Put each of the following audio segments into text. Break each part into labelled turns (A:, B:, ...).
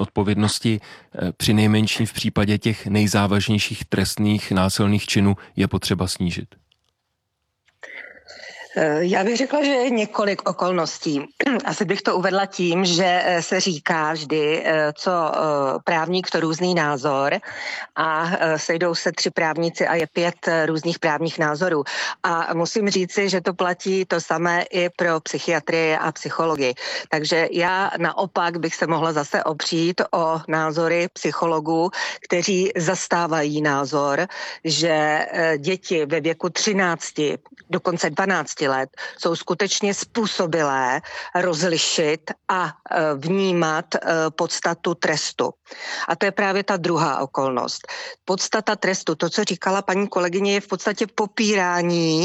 A: odpovědnosti při nejmenším v případě těch nejzávažnějších trestných násilných činů je potřeba snížit?
B: Já bych řekla, že je několik okolností. Asi bych to uvedla tím, že se říká vždy, co právník, to různý názor a sejdou se 3 právníci a je 5 různých právních názorů. A musím říci, že to platí to samé i pro psychiatrii a psychologii. Takže já naopak bych se mohla zase opřít o názory psychologů, kteří zastávají názor, že děti ve věku 13, dokonce 12 let jsou skutečně způsobilé rozlišit a vnímat podstatu trestu. A to je právě ta druhá okolnost. Podstata trestu, to, co říkala paní kolegyně, je v podstatě popírání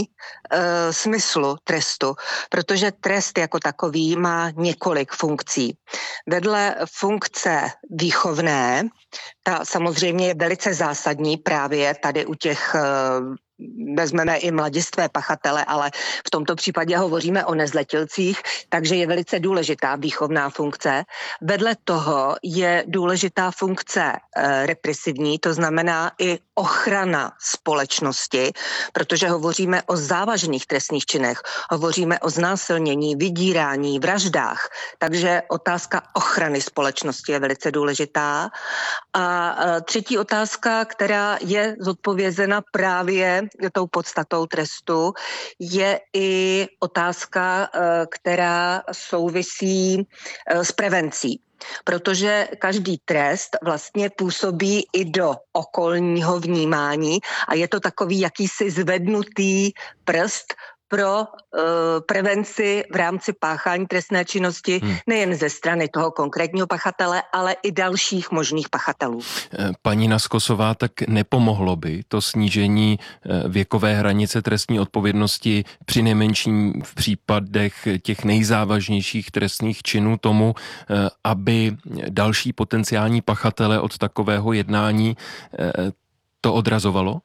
B: smyslu trestu, protože trest jako takový má několik funkcí. Vedle funkce výchovné, ta samozřejmě je velice zásadní právě tady u těch vezmeme i mladistvé pachatele, ale v tomto případě hovoříme o nezletilcích, takže je velice důležitá výchovná funkce. Vedle toho je důležitá funkce represivní, to znamená i ochrana společnosti, protože hovoříme o závažných trestných činech, hovoříme o znásilnění, vydírání, vraždách, takže otázka ochrany společnosti je velice důležitá. A třetí otázka, která je zodpovězena právě tou podstatou trestu, je i otázka, která souvisí s prevencí. Protože každý trest vlastně působí i do okolního vnímání a je to takový jakýsi zvednutý prst pro prevenci v rámci páchání trestné činnosti nejen ze strany toho konkrétního pachatele, ale i dalších možných pachatelů.
A: Paní Naskosová, tak nepomohlo by to snížení věkové hranice trestní odpovědnosti při nejmenším v případech těch nejzávažnějších trestných činů tomu, aby další potenciální pachatele od takového jednání to odrazovalo?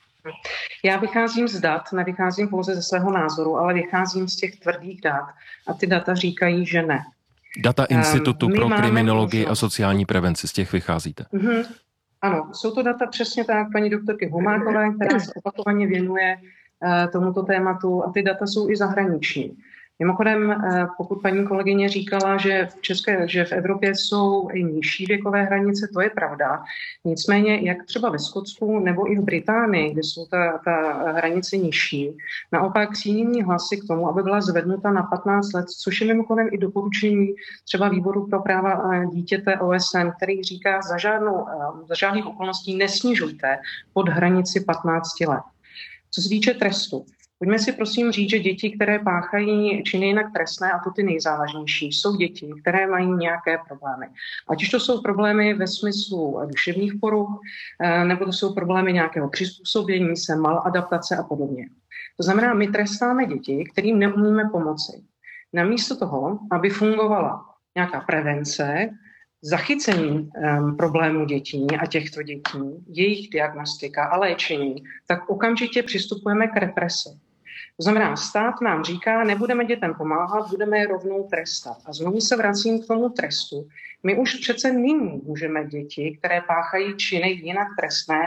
C: Já vycházím z dat, nevycházím pouze ze svého názoru, ale vycházím z těch tvrdých dat a ty data říkají, že ne.
A: Data Institutu pro kriminologii a sociální prevenci, z těch vycházíte?
C: Ano, jsou to data přesně tak paní doktorky Humákové, která se opakovaně věnuje tomuto tématu a ty data jsou i zahraniční. Mimochodem, pokud paní kolegyně říkala, že v Evropě jsou i nižší věkové hranice, to je pravda. Nicméně, jak třeba ve Skotsku nebo i v Británii, kde jsou ta hranice nižší, naopak sínění hlasy k tomu, aby byla zvednuta na 15 let, což je mimochodem i doporučení třeba Výboru pro práva dítěte OSN, který říká, za žádných okolností nesnižujte pod hranici 15 let. Co se týče trestu, pojďme si prosím říct, že děti, které páchají činy jinak trestné, a to ty nejzávažnější, jsou děti, které mají nějaké problémy. Ať už to jsou problémy ve smyslu duševních poruch, nebo to jsou problémy nějakého přizpůsobení se, maladaptace a podobně. To znamená, my trestáme děti, kterým neumíme pomoci. Namísto toho, aby fungovala nějaká prevence, zachycení problémů dětí a těchto dětí, jejich diagnostika a léčení, tak okamžitě přistupujeme k represi. To znamená, stát nám říká, nebudeme dětem pomáhat, budeme je rovnou trestat. A znovu se vracím k tomu trestu. My už přece nyní můžeme děti, které páchají činy jinak trestné,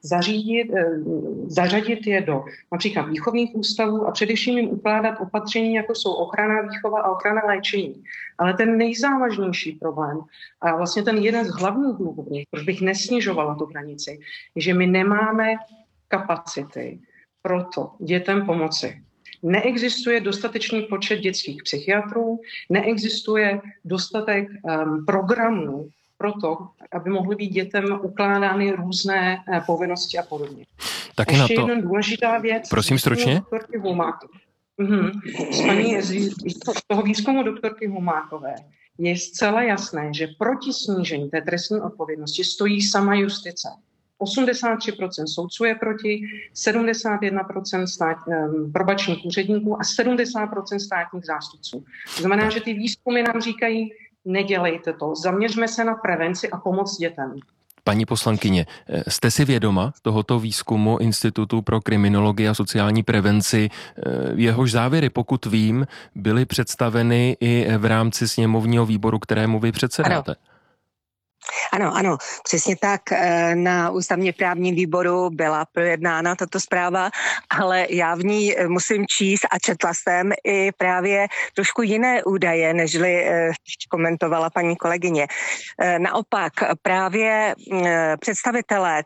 C: zařadit je do například výchovných ústavů a především jim ukládat opatření, jako jsou ochrana výchova a ochrana léčení. Ale ten nejzávažnější problém a vlastně ten jeden z hlavních důvodů, proč bych nesnižovala tu hranici, je, že my nemáme kapacity proto dětem pomoci. Neexistuje dostatečný počet dětských psychiatrů, neexistuje dostatek programů pro to, aby mohly být dětem ukládány různé povinnosti a podobně.
A: Taky
C: ještě jedna důležitá věc.
A: Prosím stručně.
C: Z toho výzkumu doktorky Humákové je zcela jasné, že proti snížení té trestní odpovědnosti stojí sama justice. 83% soudců je proti, 71% probačních úředníků a 70% státních zástupců. To znamená, že ty výzkumy nám říkají, nedělejte to, zaměřme se na prevenci a pomoc dětem.
A: Paní poslankyně, jste si vědoma tohoto výzkumu Institutu pro kriminologii a sociální prevenci? Jehož závěry, pokud vím, byly představeny i v rámci sněmovního výboru, kterému vy předsedáte.
B: Ano, přesně tak. Na ústavně právním výboru byla projednána tato zpráva, ale já v ní musím číst a četla jsem i právě trošku jiné údaje, nežli komentovala paní kolegyně. Naopak právě představitelé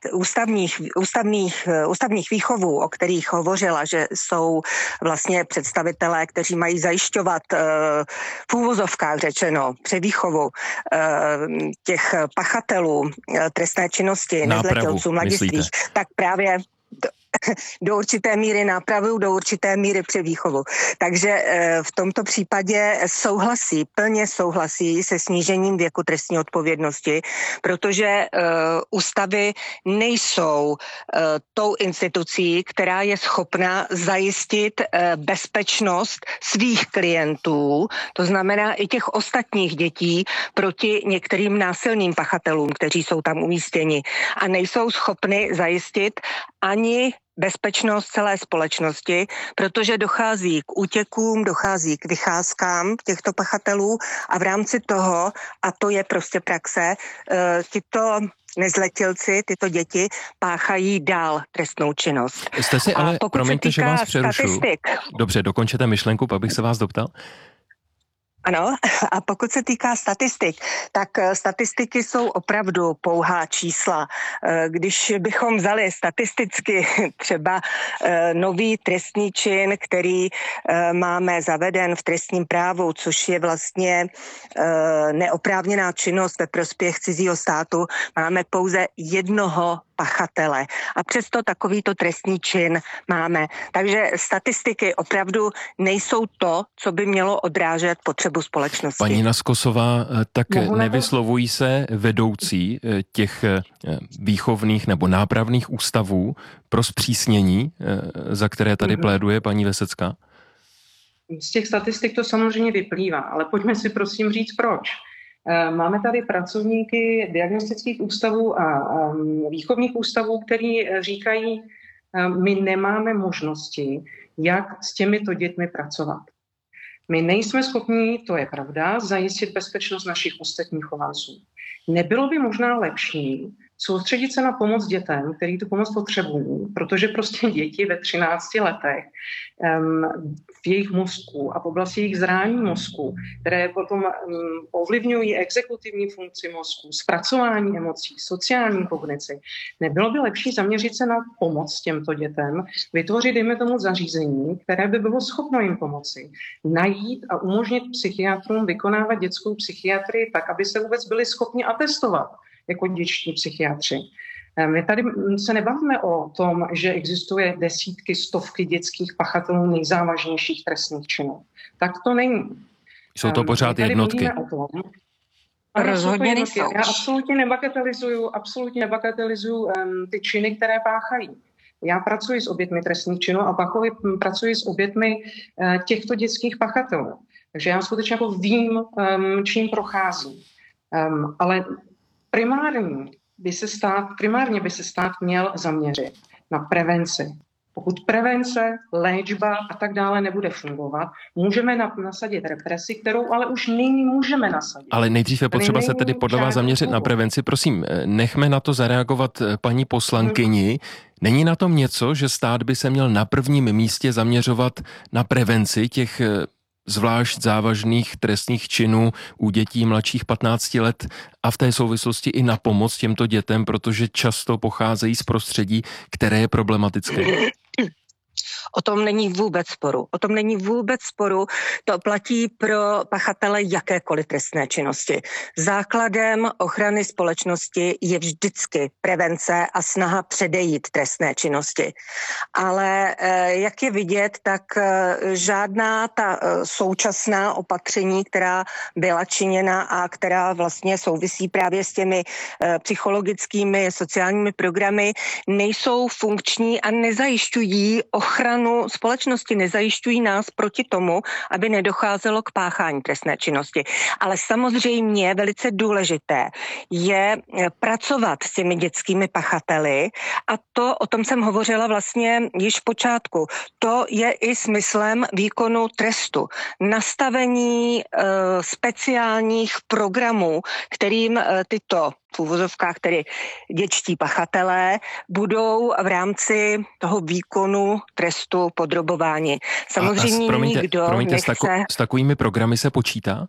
B: ústavních výchovů, o kterých hovořila, že jsou vlastně představitelé, kteří mají zajišťovat v úvozovkách řečeno převýchovu těch pachatelů trestné činnosti, nezletilců, mladistvých, tak právě do určité míry nápravu, do určité míry převýchovu. Takže v tomto případě plně souhlasí se snížením věku trestní odpovědnosti, protože ústavy nejsou tou institucí, která je schopna zajistit bezpečnost svých klientů, to znamená i těch ostatních dětí proti některým násilným pachatelům, kteří jsou tam umístěni a nejsou schopny zajistit ani bezpečnost celé společnosti, protože dochází k útěkům, dochází k vycházkám těchto pachatelů a v rámci toho, a to je prostě praxe, tyto nezletilci, tyto děti páchají dál trestnou činnost.
A: Jste si ale, promiňte, že vás přerušu. Dobře, dokončete myšlenku, abych se vás doptal.
B: Ano, a pokud se týká statistik, tak statistiky jsou opravdu pouhá čísla. Když bychom vzali statisticky třeba nový trestný čin, který máme zaveden v trestním právu, což je vlastně neoprávněná činnost ve prospěch cizího státu, máme pouze jednoho pachatele. A přesto takovýto trestný čin máme. Takže statistiky opravdu nejsou to, co by mělo odrážet potřebu společnosti.
A: Paní Naskosová, tak nevyslovují se vedoucí těch výchovných nebo nápravných ústavů pro zpřísnění, za které tady pléduje paní Vesecká?
C: Z těch statistik to samozřejmě vyplývá, ale pojďme si prosím říct proč. Máme tady pracovníky diagnostických ústavů a výchovných ústavů, kteří říkají, my nemáme možnosti, jak s těmito dětmi pracovat. My nejsme schopni, to je pravda, zajistit bezpečnost našich ostatních chovanců. Nebylo by možná lepší soustředit se na pomoc dětem, který tu pomoc potřebují, protože prostě děti ve 13 letech v jejich mozku a v oblasti jejich zrání mozku, které potom ovlivňují exekutivní funkci mozku, zpracování emocí, sociální kognici, nebylo by lepší zaměřit se na pomoc těmto dětem, vytvořit, dejme tomu, zařízení, které by bylo schopno jim pomoci, najít a umožnit psychiatrům vykonávat dětskou psychiatrii tak, aby se vůbec byli schopni atestovat jako dětští psychiatři. My tady se nebavíme o tom, že existuje desítky, stovky dětských pachatelů nejzávažnějších trestných činů. Tak to není.
A: Jsou to pořád jednotky.
B: Rozhodně nejsou.
C: Já absolutně nebagatelizuju ty činy, které páchají. Já pracuji s obětmi trestných činů a pak pracuji s obětmi těchto dětských pachatelů. Takže já skutečně jako vím, čím prochází. Ale primárně by se stát měl zaměřit na prevenci. Pokud prevence, léčba a tak dále nebude fungovat, můžeme nasadit represi, kterou ale už nyní můžeme nasadit.
A: Ale nejdřív je potřeba se tedy podle vás zaměřit na prevenci. Prosím, nechme na to zareagovat paní poslankyni. Není na tom něco, že stát by se měl na prvním místě zaměřovat na prevenci těch zvlášť závažných trestných činů u dětí mladších 15 let a v té souvislosti i na pomoc těmto dětem, protože často pocházejí z prostředí, které je problematické?
B: O tom není vůbec sporu. To platí pro pachatele jakékoliv trestné činnosti. Základem ochrany společnosti je vždycky prevence a snaha předejít trestné činnosti. Ale jak je vidět, tak žádná ta současná opatření, která byla činěna a která vlastně souvisí právě s těmi psychologickými, sociálními programy, nejsou funkční a nezajišťují ochranu společnosti, nezajišťují nás proti tomu, aby nedocházelo k páchání trestné činnosti. Ale samozřejmě velice důležité je pracovat s těmi dětskými pachateli a to, o tom jsem hovořila vlastně již v počátku, to je i smyslem výkonu trestu. Nastavení speciálních programů, kterým tyto v uvozovkách tedy dětští pachatelé, budou v rámci toho výkonu trestu podrobováni. Samozřejmě nikdo nechce...
A: S takovými programy se počítá?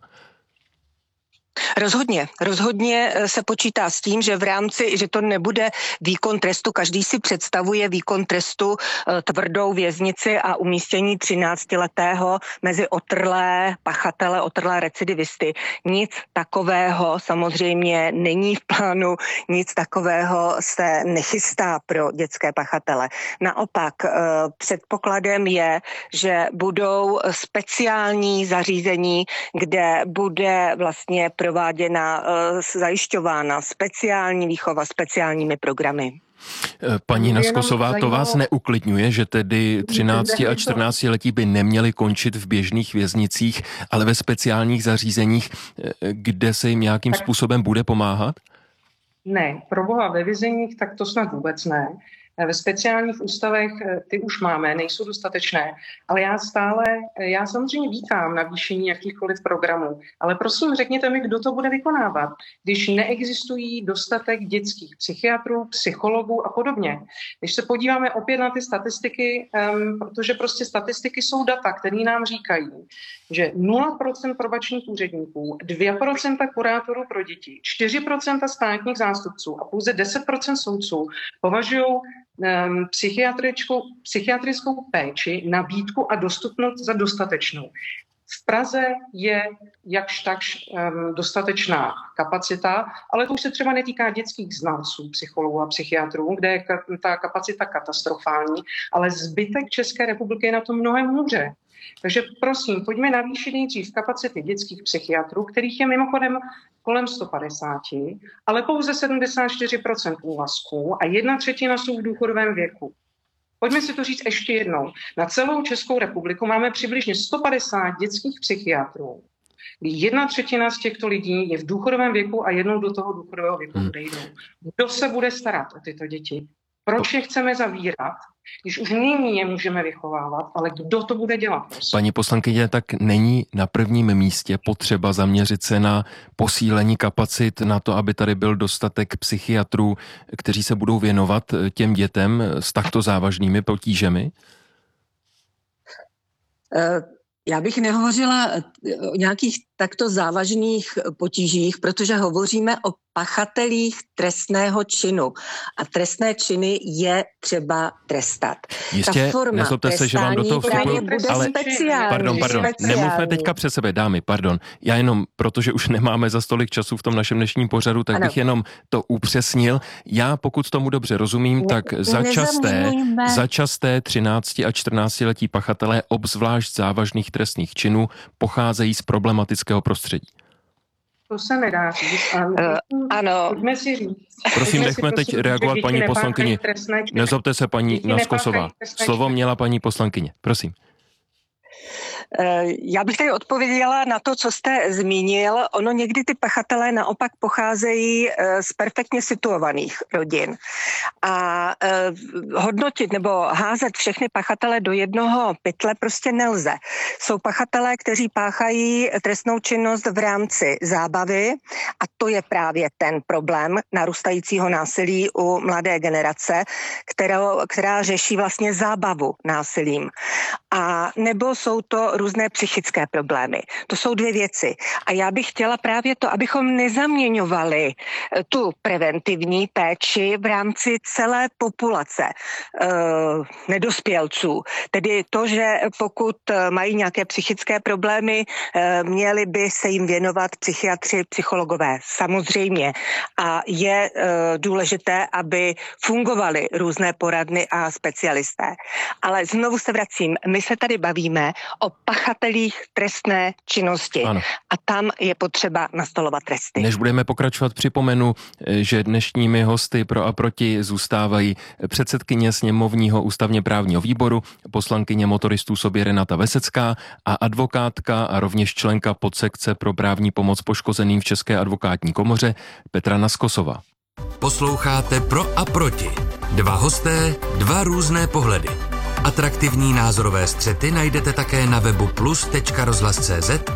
B: Rozhodně se počítá s tím, že v rámci, že to nebude výkon trestu, každý si představuje výkon trestu tvrdou věznici a umístění 13letého mezi otrlé pachatele, otrlé recidivisty. Nic takového samozřejmě není v plánu, nic takového se nechystá pro dětské pachatele. Naopak předpokladem je, že budou speciální zařízení, kde bude vlastně prováděna, zajišťována speciální výchova speciálními programy.
A: Paní Naskosová, to vás neuklidňuje, že tedy 13 a 14 letí by neměli končit v běžných věznicích, ale ve speciálních zařízeních, kde se jim nějakým způsobem bude pomáhat?
C: Ne, proboha ve vězeních, tak to snad vůbec ne. Ve speciálních ústavech ty už máme, nejsou dostatečné, ale já samozřejmě vítám navýšení jakýchkoliv programů, ale prosím řekněte mi, kdo to bude vykonávat, když neexistují dostatek dětských psychiatrů, psychologů a podobně. Když se podíváme opět na ty statistiky, protože prostě statistiky jsou data, které nám říkají, že 0% probačních úředníků, 2% kurátorů pro děti, 4% státních zástupců a pouze 10% soudců považují psychiatrickou péči, nabídku a dostupnost za dostatečnou. V Praze je jakž takž dostatečná kapacita, ale to už se třeba netýká dětských znalců, psychologů a psychiatrů, kde je ta kapacita katastrofální, ale zbytek České republiky je na tom mnohem hůře. Takže prosím, pojďme navýšit nejdřív kapacity dětských psychiatrů, kterých je mimochodem kolem 150, ale pouze 74% úvazků a 1/3 jsou v důchodovém věku. Pojďme si to říct ještě jednou. Na celou Českou republiku máme přibližně 150 dětských psychiatrů, kdy 1/3 z těchto lidí je v důchodovém věku a jednou do toho důchodového věku odejdou. Kdo se bude starat o tyto děti? Proč je chceme zavírat, když už nyní je můžeme vychovávat, ale kdo to bude dělat? Prosím?
A: Paní poslankyně, tak není na prvním místě potřeba zaměřit se na posílení kapacit, na to, aby tady byl dostatek psychiatrů, kteří se budou věnovat těm dětem s takto závažnými potížemi?
B: Já bych nehovořila o nějakých takto závažných potížích, protože hovoříme o pachatelích trestného činu. A trestné činy je třeba trestat.
A: Jistě, nezlobte se, že vám do toho vstupuju, ale pardon, nemluvme teďka přes sebe, dámy, pardon. Já jenom, protože už nemáme za tolik času v tom našem dnešním pořadu, tak bych jenom to upřesnil. Já, pokud tomu dobře rozumím, tak začasté 13 a 14 letí pachatelé obzvlášť závažných trestných činů pocházejí z problematického prostředí.
C: To se nedá říct.
B: Ano.
C: Pojďme si říct.
A: Prosím, nechme teď reagovat paní poslankyni. Nezlobte se, paní Naskosová. Slovo měla paní poslankyně. Prosím.
B: Já bych tady odpověděla na to, co jste zmínil. Ono někdy ty pachatelé naopak pocházejí z perfektně situovaných rodin. A hodnotit nebo házet všechny pachatele do jednoho pytle prostě nelze. Jsou pachatelé, kteří páchají trestnou činnost v rámci zábavy a to je právě ten problém narůstajícího násilí u mladé generace, která řeší vlastně zábavu násilím. A nebo jsou to různé psychické problémy. To jsou dvě věci. A já bych chtěla právě to, abychom nezaměňovali tu preventivní péči v rámci celé populace nedospělců. Tedy to, že pokud mají nějaké psychické problémy, měli by se jim věnovat psychiatři, psychologové. Samozřejmě. A je důležité, aby fungovaly různé poradny a specialisté. Ale znovu se vracím. My se tady bavíme o pachatelích trestné činnosti. Ano. A tam je potřeba nastolovat tresty.
A: Než budeme pokračovat, připomenu, že dnešními hosty pro a proti zůstávají předsedkyně sněmovního ústavně právního výboru, poslankyně motoristů sobě Renata Vesecká a advokátka a rovněž členka podsekce pro právní pomoc poškozeným v České advokátní komoře Petra Naskosová.
D: Posloucháte Pro a proti. Dva hosté, dva různé pohledy. Atraktivní názorové střety najdete také na webu plus.rozhlas.cz, v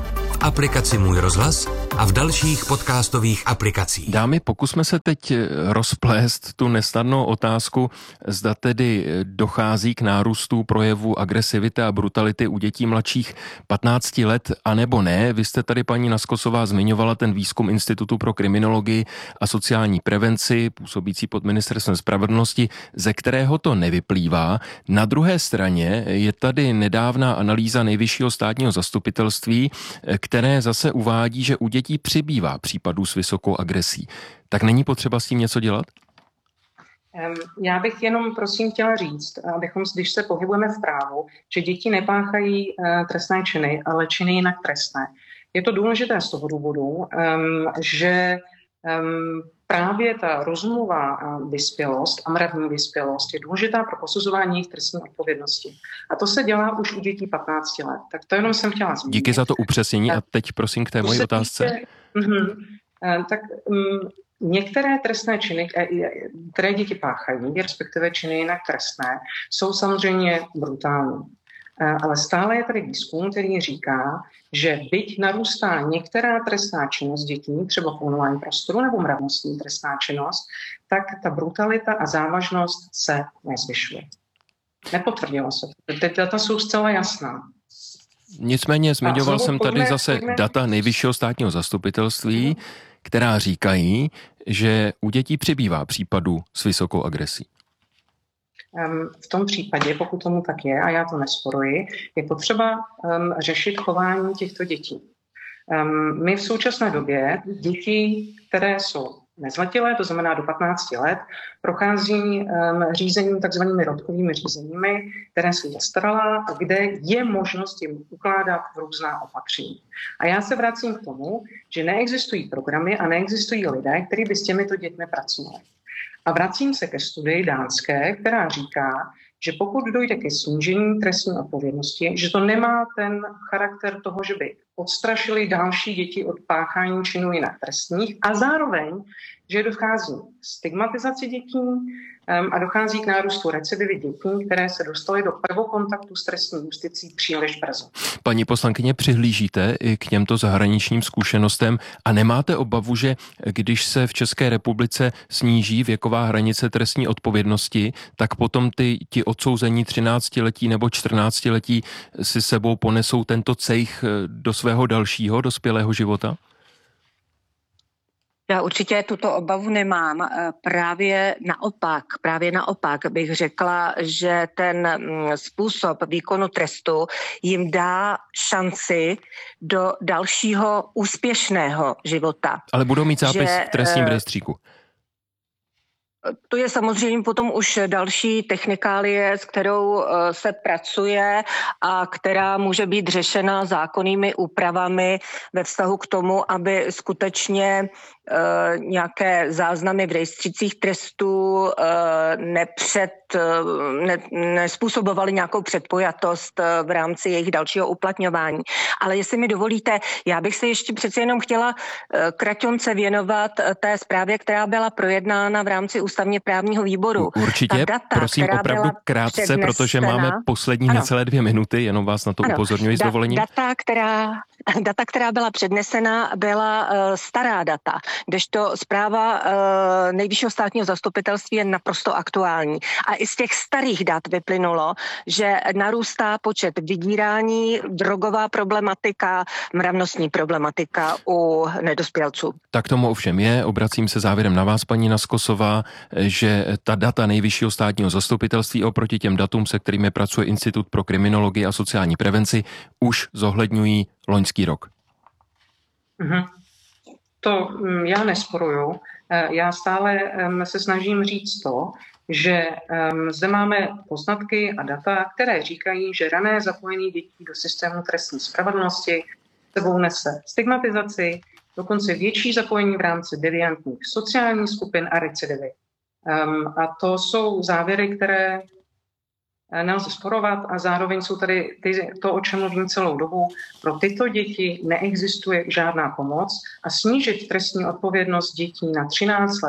D: aplikaci Můj rozhlas a v dalších podcastových aplikacích.
A: Dámy, pokusme se teď rozplést tu nesnadnou otázku, zda tedy dochází k nárůstu projevu agresivity a brutality u dětí mladších 15 let, anebo ne. Vy jste tady, paní Naskosová, zmiňovala ten výzkum Institutu pro kriminologii a sociální prevenci, působící pod Ministerstvem spravedlnosti, ze kterého to nevyplývá. Na druhé straně je tady nedávná analýza Nejvyššího státního zastupitelství, které zase uvádí, že u dětí přibývá případů s vysokou agresí. Tak není potřeba s tím něco dělat?
C: Já bych jenom prosím chtěla říct, abychom, když se pohybujeme v právu, že děti nepáchají trestné činy, ale činy jinak trestné. Je to důležité z toho důvodu, že právě ta rozumová vyspělost a mravní vyspělost je důležitá pro posuzování jejich trestní odpovědnosti. A to se dělá už u dětí 15 let. Tak to jenom jsem chtěla zmínit.
A: Díky za to upřesnění a teď prosím k té mojí otázce.
C: Některé trestné činy, které děti páchají, respektive činy jinak trestné, jsou samozřejmě brutální. Ale stále je tady výzkum, který říká, že byť narůstá některá trestná činnost dětí, třeba v online prostoru nebo mravnostní trestná činnost, tak ta brutalita a závažnost se nezvyšuje. Nepotvrdilo se. Ty data jsou zcela jasná.
A: Nicméně zmiňoval jsem tady zase data Nejvyššího státního zastupitelství, která říkají, že u dětí přibývá případů s vysokou agresí.
C: V tom případě, pokud tomu tak je, a já to nesporuji, je potřeba řešit chování těchto dětí. My v současné době děti, které jsou nezletilé, to znamená do 15 let, prochází řízením, takzvanými rodkovými řízeními, které jsou zastaralá a kde je možnost jim ukládat různá opatření. A já se vracím k tomu, že neexistují programy a neexistují lidé, kteří by s těmito dětmi pracovali. A vracím se ke studii dánské, která říká, že pokud dojde ke snížení trestní odpovědnosti, že to nemá ten charakter toho, že by odstrašili další děti od páchání činů jinak trestních a zároveň, že dochází k stigmatizaci dětí a dochází k nárůstu recidivy dětí, které se dostaly do prvokontaktu s trestní justicí příliš brzo.
A: Paní poslankyně, přihlížíte i k těmto zahraničním zkušenostem a nemáte obavu, že když se v České republice sníží věková hranice trestní odpovědnosti, tak potom ti odsouzení 13letí nebo 14letí si sebou ponesou tento cejch do svého dalšího dospělého života?
B: Já určitě tuto obavu nemám. Právě naopak bych řekla, že ten způsob výkonu trestu jim dá šanci do dalšího úspěšného života.
A: Ale budou mít zápis v trestním rejstříku.
B: To je samozřejmě potom už další technikálie, s kterou se pracuje a která může být řešena zákonnými úpravami ve vztahu k tomu, aby skutečně nějaké záznamy v rejstřících trestů nespůsobovaly nějakou předpojatost v rámci jejich dalšího uplatňování. Ale jestli mi dovolíte, já bych se ještě přece jenom chtěla kraťonce věnovat té zprávě, která byla projednána v rámci ústavně právního výboru.
A: Určitě, prosím opravdu krátce, protože máme poslední necelé 2 minuty, jenom vás na to upozorňuji s dovolením.
B: Data, která byla přednesena, byla stará data, kdežto zpráva Nejvyššího státního zastupitelství je naprosto aktuální. A i z těch starých dat vyplynulo, že narůstá počet vydírání, drogová problematika, mravnostní problematika u nedospělců.
A: Tak tomu ovšem je. Obracím se závěrem na vás, paní Naskosová, že ta data Nejvyššího státního zastupitelství oproti těm datům, se kterými pracuje Institut pro kriminologii a sociální prevenci, už zohledňují loňský rok.
C: To já nesporuju. Já stále se snažím říct to, že zde máme poznatky a data, které říkají, že rané zapojení dětí do systému trestní spravedlnosti sebou nese stigmatizaci, dokonce větší zapojení v rámci deviantních sociálních skupin a recidivy. A to jsou závěry, které nelze sporovat a zároveň jsou tady to, o čem mluvím celou dobu. Pro tyto děti neexistuje žádná pomoc a snížit trestní odpovědnost dětí na 13 let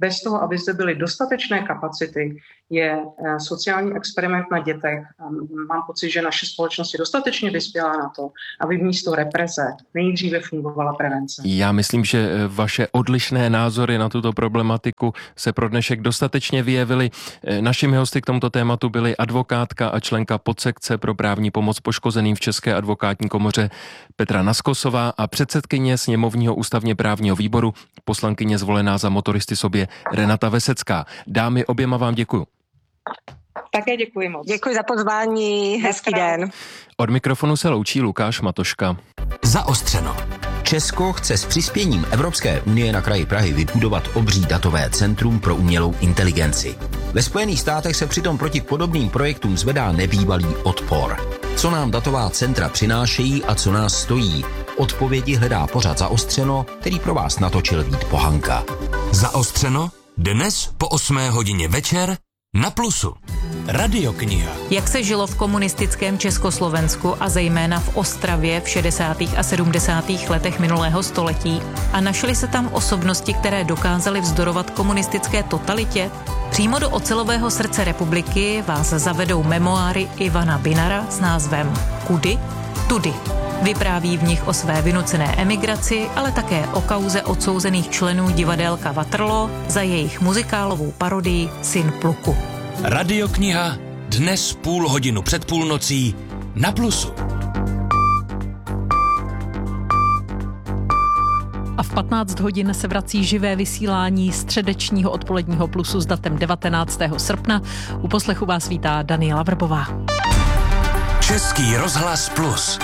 C: bez toho, aby zde byly dostatečné kapacity, je sociální experiment na dětech. Mám pocit, že naše společnost je dostatečně vyspělá na to, aby místo represe nejdříve fungovala prevence.
A: Já myslím, že vaše odlišné názory na tuto problematiku se pro dnešek dostatečně vyjevily. Našimi hosty k tomuto tématu byly advokátka a členka podsekce pro právní pomoc poškozeným v České advokátní komoře Petra Naskosová a předsedkyně sněmovního ústavně právního výboru, poslankyně zvolená za Motoristy sobě Renata Vesecká. Dámy, oběma vám děkuju.
C: Také děkuji moc.
B: Děkuji za pozvání, hezký den.
A: Od mikrofonu se loučí Lukáš Matoška.
D: Zaostřeno.
E: Česko chce s přispěním Evropské unie na kraji Prahy vybudovat obří datové centrum pro umělou inteligenci. Ve Spojených státech se přitom proti podobným projektům zvedá nebývalý odpor. Co nám datová centra přinášejí a co nás stojí? Odpovědi hledá pořad Zaostřeno, který pro vás natočil Vít Pohanka.
D: Zaostřeno dnes po 8 hodině večer na Plusu. Radiokniha.
F: Jak se žilo v komunistickém Československu a zejména v Ostravě v 60. a 70. letech minulého století a našly se tam osobnosti, které dokázaly vzdorovat komunistické totalitě? Přímo do ocelového srdce republiky vás zavedou memoáry Ivana Binara s názvem Kudy? Tudy. Vypráví v nich o své vynucené emigraci, ale také o kauze odsouzených členů divadélka Waterloo za jejich muzikálovou parodii Syn pluku.
D: Radiokniha dnes půl hodinu před půlnocí na Plusu.
F: A v 15 hodin se vrací živé vysílání středečního odpoledního Plusu s datem 19. srpna. U poslechu vás vítá Daniela Vrbová.
D: Český rozhlas Plus.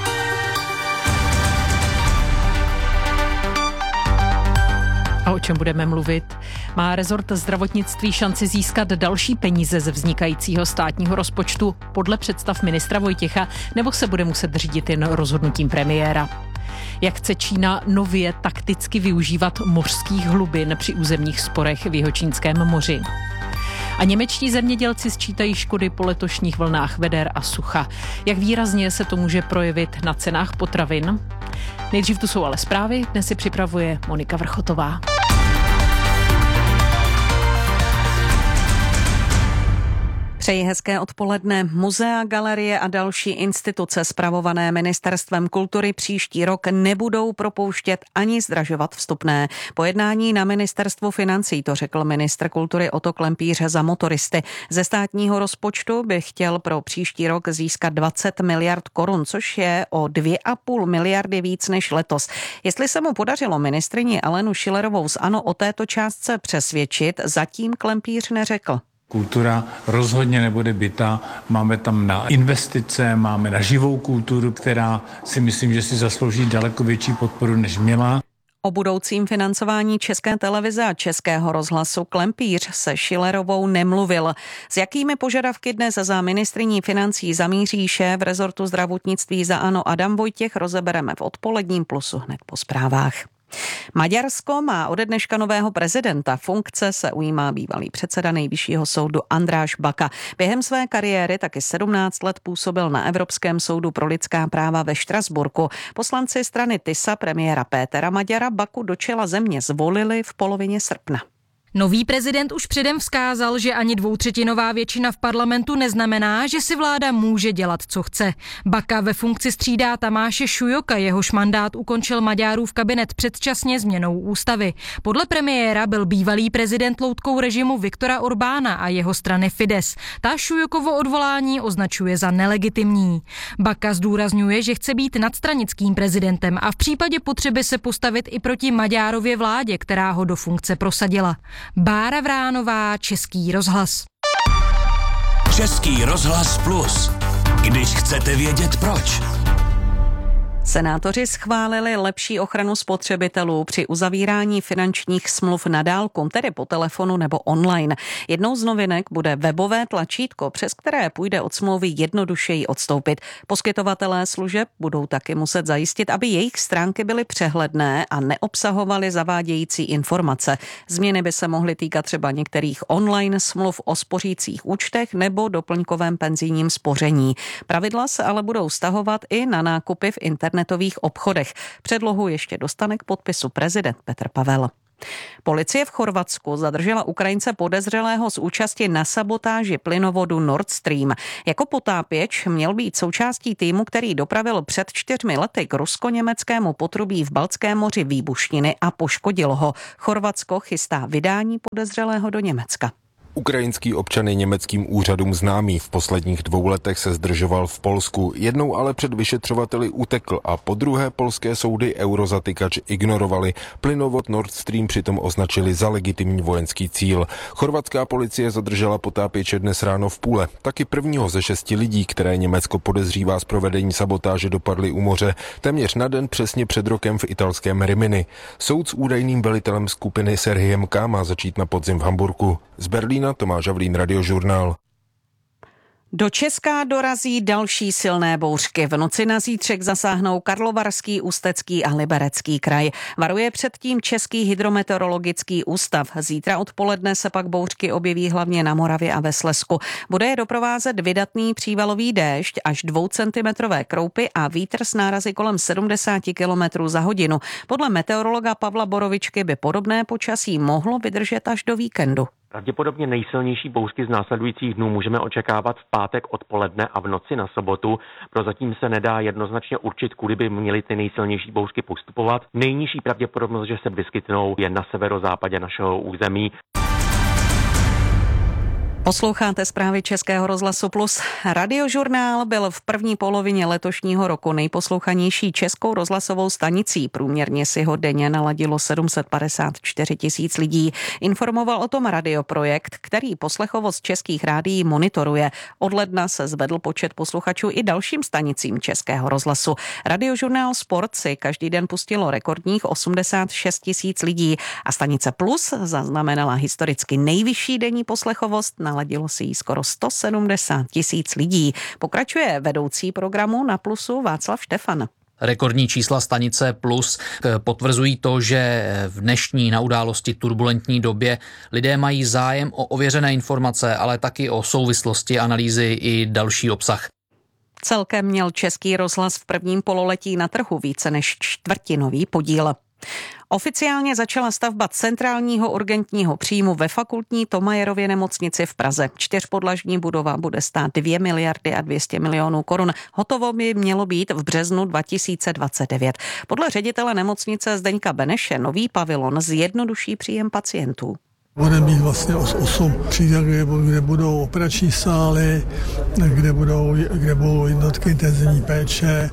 F: A o čem budeme mluvit? Má rezort zdravotnictví šanci získat další peníze ze vznikajícího státního rozpočtu podle představ ministra Vojtěcha, nebo se bude muset řídit jen rozhodnutím premiéra? Jak chce Čína nově takticky využívat mořských hlubin při územních sporech v Jihočínském moři? A němečtí zemědělci sčítají škody po letošních vlnách veder a sucha. Jak výrazně se to může projevit na cenách potravin? Nejdřív tu jsou ale zprávy, dnes si připravuje Monika Vrchotová.
G: Přeji hezké odpoledne. Muzea, galerie a další instituce spravované Ministerstvem kultury příští rok nebudou propouštět ani zdražovat vstupné. Po jednání na Ministerstvu financí to řekl ministr kultury Otto Klempíř za Motoristy. Ze státního rozpočtu by chtěl pro příští rok získat 20 miliard korun, což je o 2,5 miliardy víc než letos. Jestli se mu podařilo ministryni Alenu Schillerovou z ANO o této částce přesvědčit, zatím Klempíř neřekl.
H: Kultura rozhodně nebude bita, máme tam na investice, máme na živou kulturu, která si myslím, že si zaslouží daleko větší podporu, než měla.
G: O budoucím financování České televize a Českého rozhlasu Klempíř se Schillerovou nemluvil. S jakými požadavky dnes za ministryní financí zamíří šéf rezortu zdravotnictví za ANO Adam Vojtěch, rozebereme v odpoledním Plusu hned po zprávách. Maďarsko má ode dneška nového prezidenta. Funkce se ujímá bývalý předseda Nejvyššího soudu András Baka. Během své kariéry taky 17 let působil na Evropském soudu pro lidská práva ve Štrasburku. Poslanci strany TISA premiéra Pétera Maďara Baku do čela země zvolili v polovině srpna.
I: Nový prezident už předem vzkázal, že ani 2/3 většina v parlamentu neznamená, že si vláda může dělat, co chce. Baka ve funkci střídá Tamáše Šujoka, jehož mandát ukončil Maďárův kabinet předčasně změnou ústavy. Podle premiéra byl bývalý prezident loutkou režimu Viktora Orbána a jeho strany Fidesz. Ta Šujokovo odvolání označuje za nelegitimní. Baka zdůrazňuje, že chce být nadstranickým prezidentem a v případě potřeby se postavit i proti Maďárově vládě, která ho do funkce prosadila. Bára Vránová, Český rozhlas.
D: Český rozhlas Plus. Když chcete vědět proč.
G: Senátoři schválili lepší ochranu spotřebitelů při uzavírání finančních smluv na dálku, tedy po telefonu nebo online. Jednou z novinek bude webové tlačítko, přes které půjde od smlouvy jednodušeji odstoupit. Poskytovatelé služeb budou taky muset zajistit, aby jejich stránky byly přehledné a neobsahovaly zavádějící informace. Změny by se mohly týkat třeba některých online smluv o spořících účtech nebo doplňkovém penzijním spoření. Pravidla se ale budou vztahovat i na nákupy v internetových obchodech. Předlohu ještě dostane k podpisu prezident Petr Pavel. Policie v Chorvatsku zadržela Ukrajince podezřelého z účasti na sabotáži plynovodu Nord Stream. Jako potápěč měl být součástí týmu, který dopravil před 4 lety k rusko-německému potrubí v Baltském moři výbušniny a poškodil ho. Chorvatsko chystá vydání podezřelého do Německa.
J: Ukrajinský občan je německým úřadům známý. V posledních 2 letech se zdržoval v Polsku. Jednou ale před vyšetřovateli utekl a po druhé polské soudy eurozatykač ignorovali. Plynovod Nord Stream přitom označili za legitimní vojenský cíl. Chorvatská policie zadržela potápěče dnes ráno v Pule. Taky prvního ze 6 lidí, které Německo podezřívá z provedení sabotáže, dopadli u moře. Téměř na den přesně před rokem v italském Rimini. Soud s údajným velitelem skupiny Serhiem K. má začít na podzim v Hamburku. Z Berlína Tomáš Havlín, Radiožurnál.
G: Do Česka dorazí další silné bouřky. V noci na zítřek zasáhnou Karlovarský, Ústecký a Liberecký kraj. Varuje předtím Český hydrometeorologický ústav. Zítra odpoledne se pak bouřky objeví hlavně na Moravě a ve Slezsku. Bude je doprovázet vydatný přívalový déšť až 2centimetrové kroupy a vítr s nárazy kolem 70 km za hodinu. Podle meteorologa Pavla Borovičky by podobné počasí mohlo vydržet až do víkendu.
K: Pravděpodobně nejsilnější bouřky z následujících dnů můžeme očekávat v pátek odpoledne a v noci na sobotu. Prozatím se nedá jednoznačně určit, kudy by měly ty nejsilnější bouřky postupovat. Nejnižší pravděpodobnost, že se vyskytnou, je na severozápadě našeho území.
G: Posloucháte zprávy Českého rozhlasu Plus. Radiožurnál byl v první polovině letošního roku nejposlouchanější českou rozhlasovou stanicí. Průměrně si ho denně naladilo 754 000 lidí. Informoval o tom Radioprojekt, který poslechovost českých rádií monitoruje. Od ledna se zvedl počet posluchačů i dalším stanicím Českého rozhlasu. Radiožurnál Sport si každý den pustilo rekordních 86 000 lidí a stanice Plus zaznamenala historicky nejvyšší denní poslechovost. Naladilo si jí skoro 170 000 lidí. Pokračuje vedoucí programu Na Plusu Václav Štefan.
L: Rekordní čísla stanice Plus potvrzují to, že v dnešní na události turbulentní době lidé mají zájem o ověřené informace, ale taky o souvislosti, analýzy i další obsah.
G: Celkem měl Český rozhlas v prvním pololetí na trhu více než 1/4 podíl. Oficiálně začala stavba centrálního urgentního příjmu ve fakultní Thomayerově nemocnici v Praze. 4podlažní budova bude stát 2 miliardy a 200 milionů korun. Hotovo by mělo být v březnu 2029. Podle ředitele nemocnice Zdeňka Beneše nový pavilon zjednoduší příjem pacientů.
M: Bude mít vlastně 8 přídel, kde budou operační sály, kde budou jednotky intenzivní péče,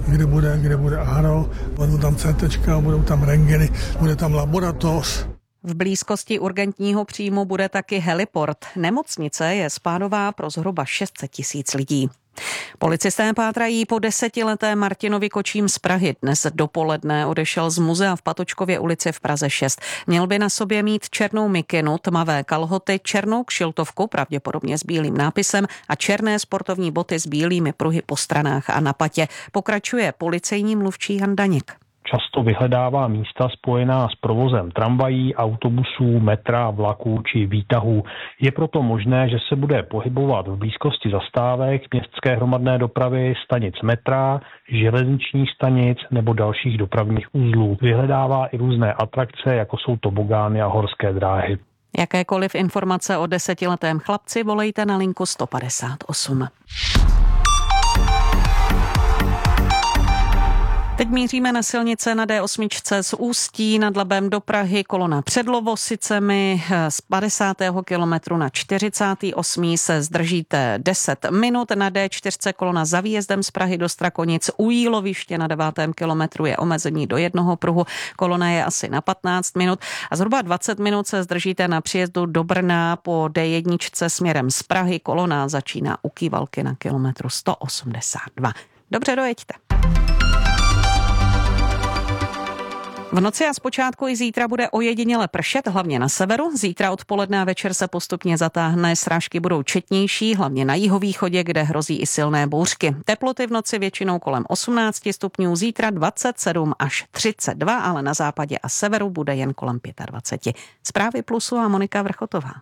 M: kde bude ARO, budou tam CTčka, budou tam rentgeny, bude tam laboratoř.
G: V blízkosti urgentního příjmu bude taky heliport. Nemocnice je spádová pro zhruba 600 000 lidí. Policisté pátrají po 10leté Martinovi Kočím z Prahy. Dnes dopoledne odešel z muzea v Patočkově ulici v Praze 6. Měl by na sobě mít černou mikinu, tmavé kalhoty, černou kšiltovku, pravděpodobně s bílým nápisem, a černé sportovní boty s bílými pruhy po stranách a na patě. Pokračuje policejní mluvčí Jan Daněk.
N: Často vyhledává místa spojená s provozem tramvají, autobusů, metra, vlaků či výtahů. Je proto možné, že se bude pohybovat v blízkosti zastávek městské hromadné dopravy, stanic metra, železničních stanic nebo dalších dopravních uzlů. Vyhledává i různé atrakce, jako jsou tobogány a horské dráhy.
G: Jakékoliv informace o 10letém chlapci volejte na linku 158. Teď míříme na silnice na D8 z Ústí nad Labem do Prahy, kolona před Lovosicemi, z 50. kilometru na 48. se zdržíte 10 minut, na D4 kolona za výjezdem z Prahy do Strakonic, u Jíloviště na 9. kilometru je omezení do jednoho pruhu, kolona je asi na 15 minut a zhruba 20 minut se zdržíte na příjezdu do Brna po D1 směrem z Prahy, kolona začíná u Kývalky na kilometru 182. Dobře, dojeďte. V noci a zpočátku i zítra bude ojediněle pršet, hlavně na severu. Zítra odpoledne a večer se postupně zatáhne, srážky budou četnější, hlavně na jihovýchodě, kde hrozí i silné bouřky. Teploty v noci většinou kolem 18 stupňů, zítra 27 až 32, ale na západě a severu bude jen kolem 25. Zprávy Plusu a Monika Vrchotová.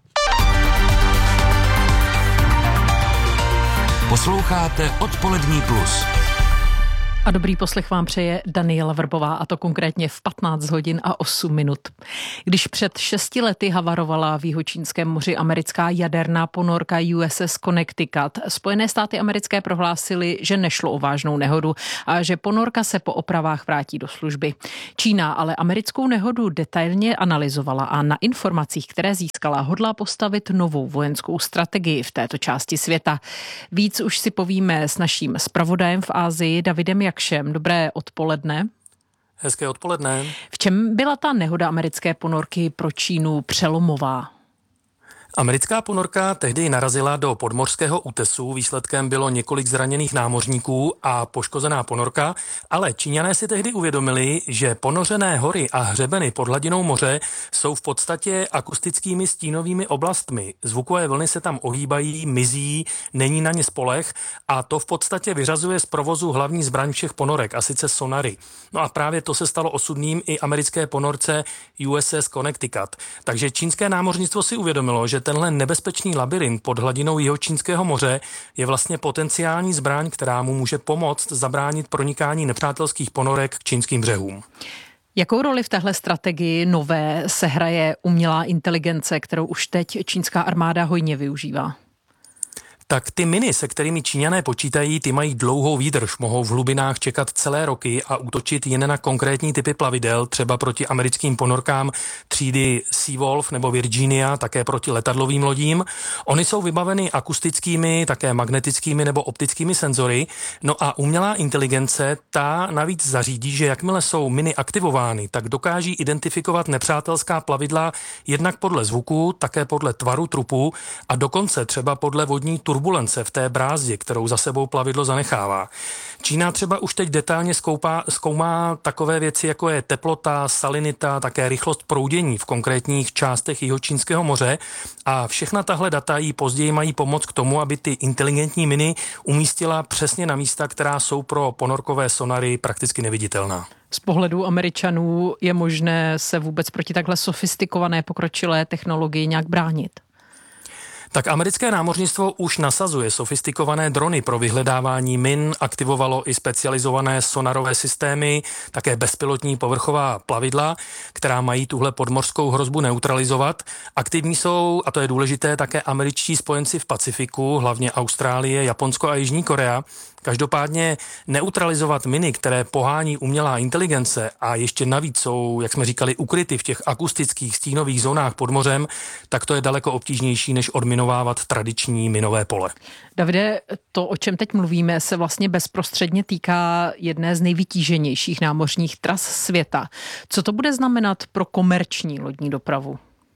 D: Posloucháte Odpolední Plus.
F: A dobrý poslech vám přeje Daniela Vrbová, a to konkrétně v 15 hodin a 8 minut. Když před 6 lety havarovala v Jihočínském moři americká jaderná ponorka USS Connecticut, Spojené státy americké prohlásily, že nešlo o vážnou nehodu a že ponorka se po opravách vrátí do služby. Čína ale americkou nehodu detailně analyzovala a na informacích, které získala, hodlá postavit novou vojenskou strategii v této části světa. Víc už si povíme s naším zpravodajem v Asii Davidem Jakšem. Dobré odpoledne.
O: Hezké odpoledne.
F: V čem byla ta nehoda americké ponorky pro Čínu přelomová?
O: Americká ponorka tehdy narazila do podmořského útesu, výsledkem bylo několik zraněných námořníků a poškozená ponorka, ale Číňané si tehdy uvědomili, že ponořené hory a hřebeny pod hladinou moře jsou v podstatě akustickými stínovými oblastmi. Zvukové vlny se tam ohýbají, mizí, není na ně spoleh a to v podstatě vyřazuje z provozu hlavní zbraň všech ponorek, a sice sonary. No a právě to se stalo osudným i americké ponorce USS Connecticut. Takže čínské námořnictvo si uvědomilo, že tenhle nebezpečný labyrint pod hladinou Jihočínského moře je vlastně potenciální zbraň, která mu může pomoct zabránit pronikání nepřátelských ponorek k čínským břehům.
F: Jakou roli v téhle strategii nové sehraje umělá inteligence, kterou už teď čínská armáda hojně využívá?
O: Tak ty miny, se kterými Číňané počítají, ty mají dlouhou výdrž, mohou v hlubinách čekat celé roky a útočit jen na konkrétní typy plavidel, třeba proti americkým ponorkám třídy Seawolf nebo Virginia, také proti letadlovým lodím. Ony jsou vybaveny akustickými, také magnetickými nebo optickými senzory. No a umělá inteligence, ta navíc zařídí, že jakmile jsou miny aktivovány, tak dokáží identifikovat nepřátelská plavidla jednak podle zvuku, také podle tvaru trupu a dokonce třeba podle vodní turbulence v té brázdě, kterou za sebou plavidlo zanechává. Čína třeba už teď detailně zkoumá takové věci, jako je teplota, salinita, také rychlost proudění v konkrétních částech Jihočínského moře a všechna tahle data jí později mají pomoct k tomu, aby ty inteligentní miny umístila přesně na místa, která jsou pro ponorkové sonary prakticky neviditelná.
F: Z pohledu Američanů je možné se vůbec proti takhle sofistikované pokročilé technologii nějak bránit?
O: Tak americké námořnictvo už nasazuje sofistikované drony pro vyhledávání min, aktivovalo i specializované sonarové systémy, také bezpilotní povrchová plavidla, která mají tuhle podmořskou hrozbu neutralizovat. Aktivní jsou, a to je důležité, také američtí spojenci v Pacifiku, hlavně Austrálie, Japonsko a Jižní Korea. Každopádně neutralizovat miny, které pohání umělá inteligence a ještě navíc jsou, jak jsme říkali, ukryty v těch akustických stínových zónách pod mořem, tak to je daleko obtížnější, než odminovávat tradiční minové pole.
F: Davide, to, o čem teď mluvíme, se vlastně bezprostředně týká jedné z nejvytíženějších námořních tras světa. Co to bude znamenat pro komerční lodní dopravu?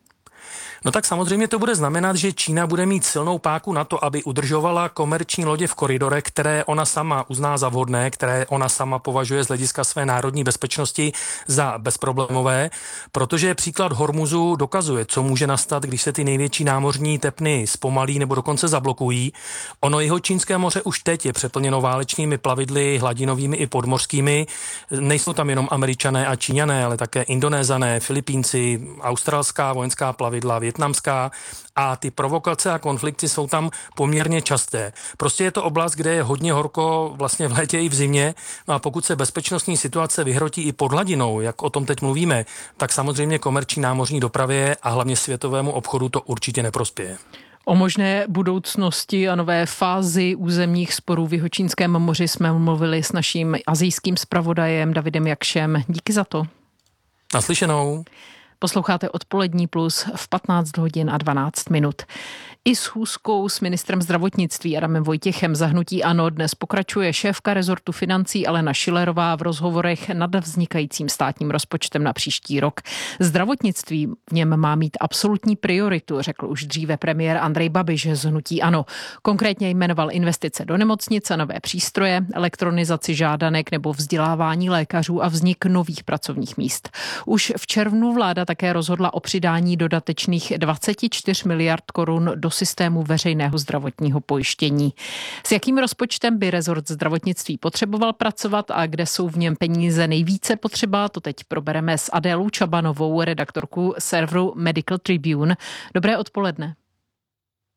O: No tak samozřejmě to bude znamenat, že Čína bude mít silnou páku na to, aby udržovala komerční lodě v koridorech, které ona sama uzná za vhodné, které ona sama považuje z hlediska své národní bezpečnosti za bezproblémové, protože příklad Hormuzu dokazuje, co může nastat, když se ty největší námořní tepny zpomalí nebo dokonce zablokují. Ono Jihočínské moře už teď je přeplněno válečnými plavidly, hladinovými i podmořskými. Nejsou tam jenom Američané a Číňané, ale také Indonézané, Filipínci, australská vojenská plavidla, vietnamská a ty provokace a konflikty jsou tam poměrně časté. Prostě je to oblast, kde je hodně horko vlastně v létě i v zimě, no a pokud se bezpečnostní situace vyhrotí i pod hladinou, jak o tom teď mluvíme, tak samozřejmě komerční námořní dopravě a hlavně světovému obchodu to určitě neprospěje.
F: O možné budoucnosti a nové fázi územních sporů v Jihočínském moři jsme mluvili s naším asijským zpravodajem Davidem Jakšem. Díky za to.
O: Naslyšenou.
F: Posloucháte Odpolední plus v 15 hodin a 12 minut. I schůzkou s ministrem zdravotnictví Adamem Vojtěchem za hnutí ANO dnes pokračuje šéfka rezortu financí Alena Schillerová v rozhovorech nad vznikajícím státním rozpočtem na příští rok. Zdravotnictví v něm má mít absolutní prioritu, řekl už dříve premiér Andrej Babiš z hnutí ANO. Konkrétně jmenoval investice do nemocnice, nové přístroje, elektronizaci žádanek nebo vzdělávání lékařů a vznik nových pracovních míst. Už v červnu vláda také rozhodla o přidání dodatečných 24 miliard korun do systému veřejného zdravotního pojištění. S jakým rozpočtem by rezort zdravotnictví potřeboval pracovat a kde jsou v něm peníze nejvíce potřeba, to teď probereme s Adélou Čabanovou, redaktorku serveru Medical Tribune. Dobré odpoledne.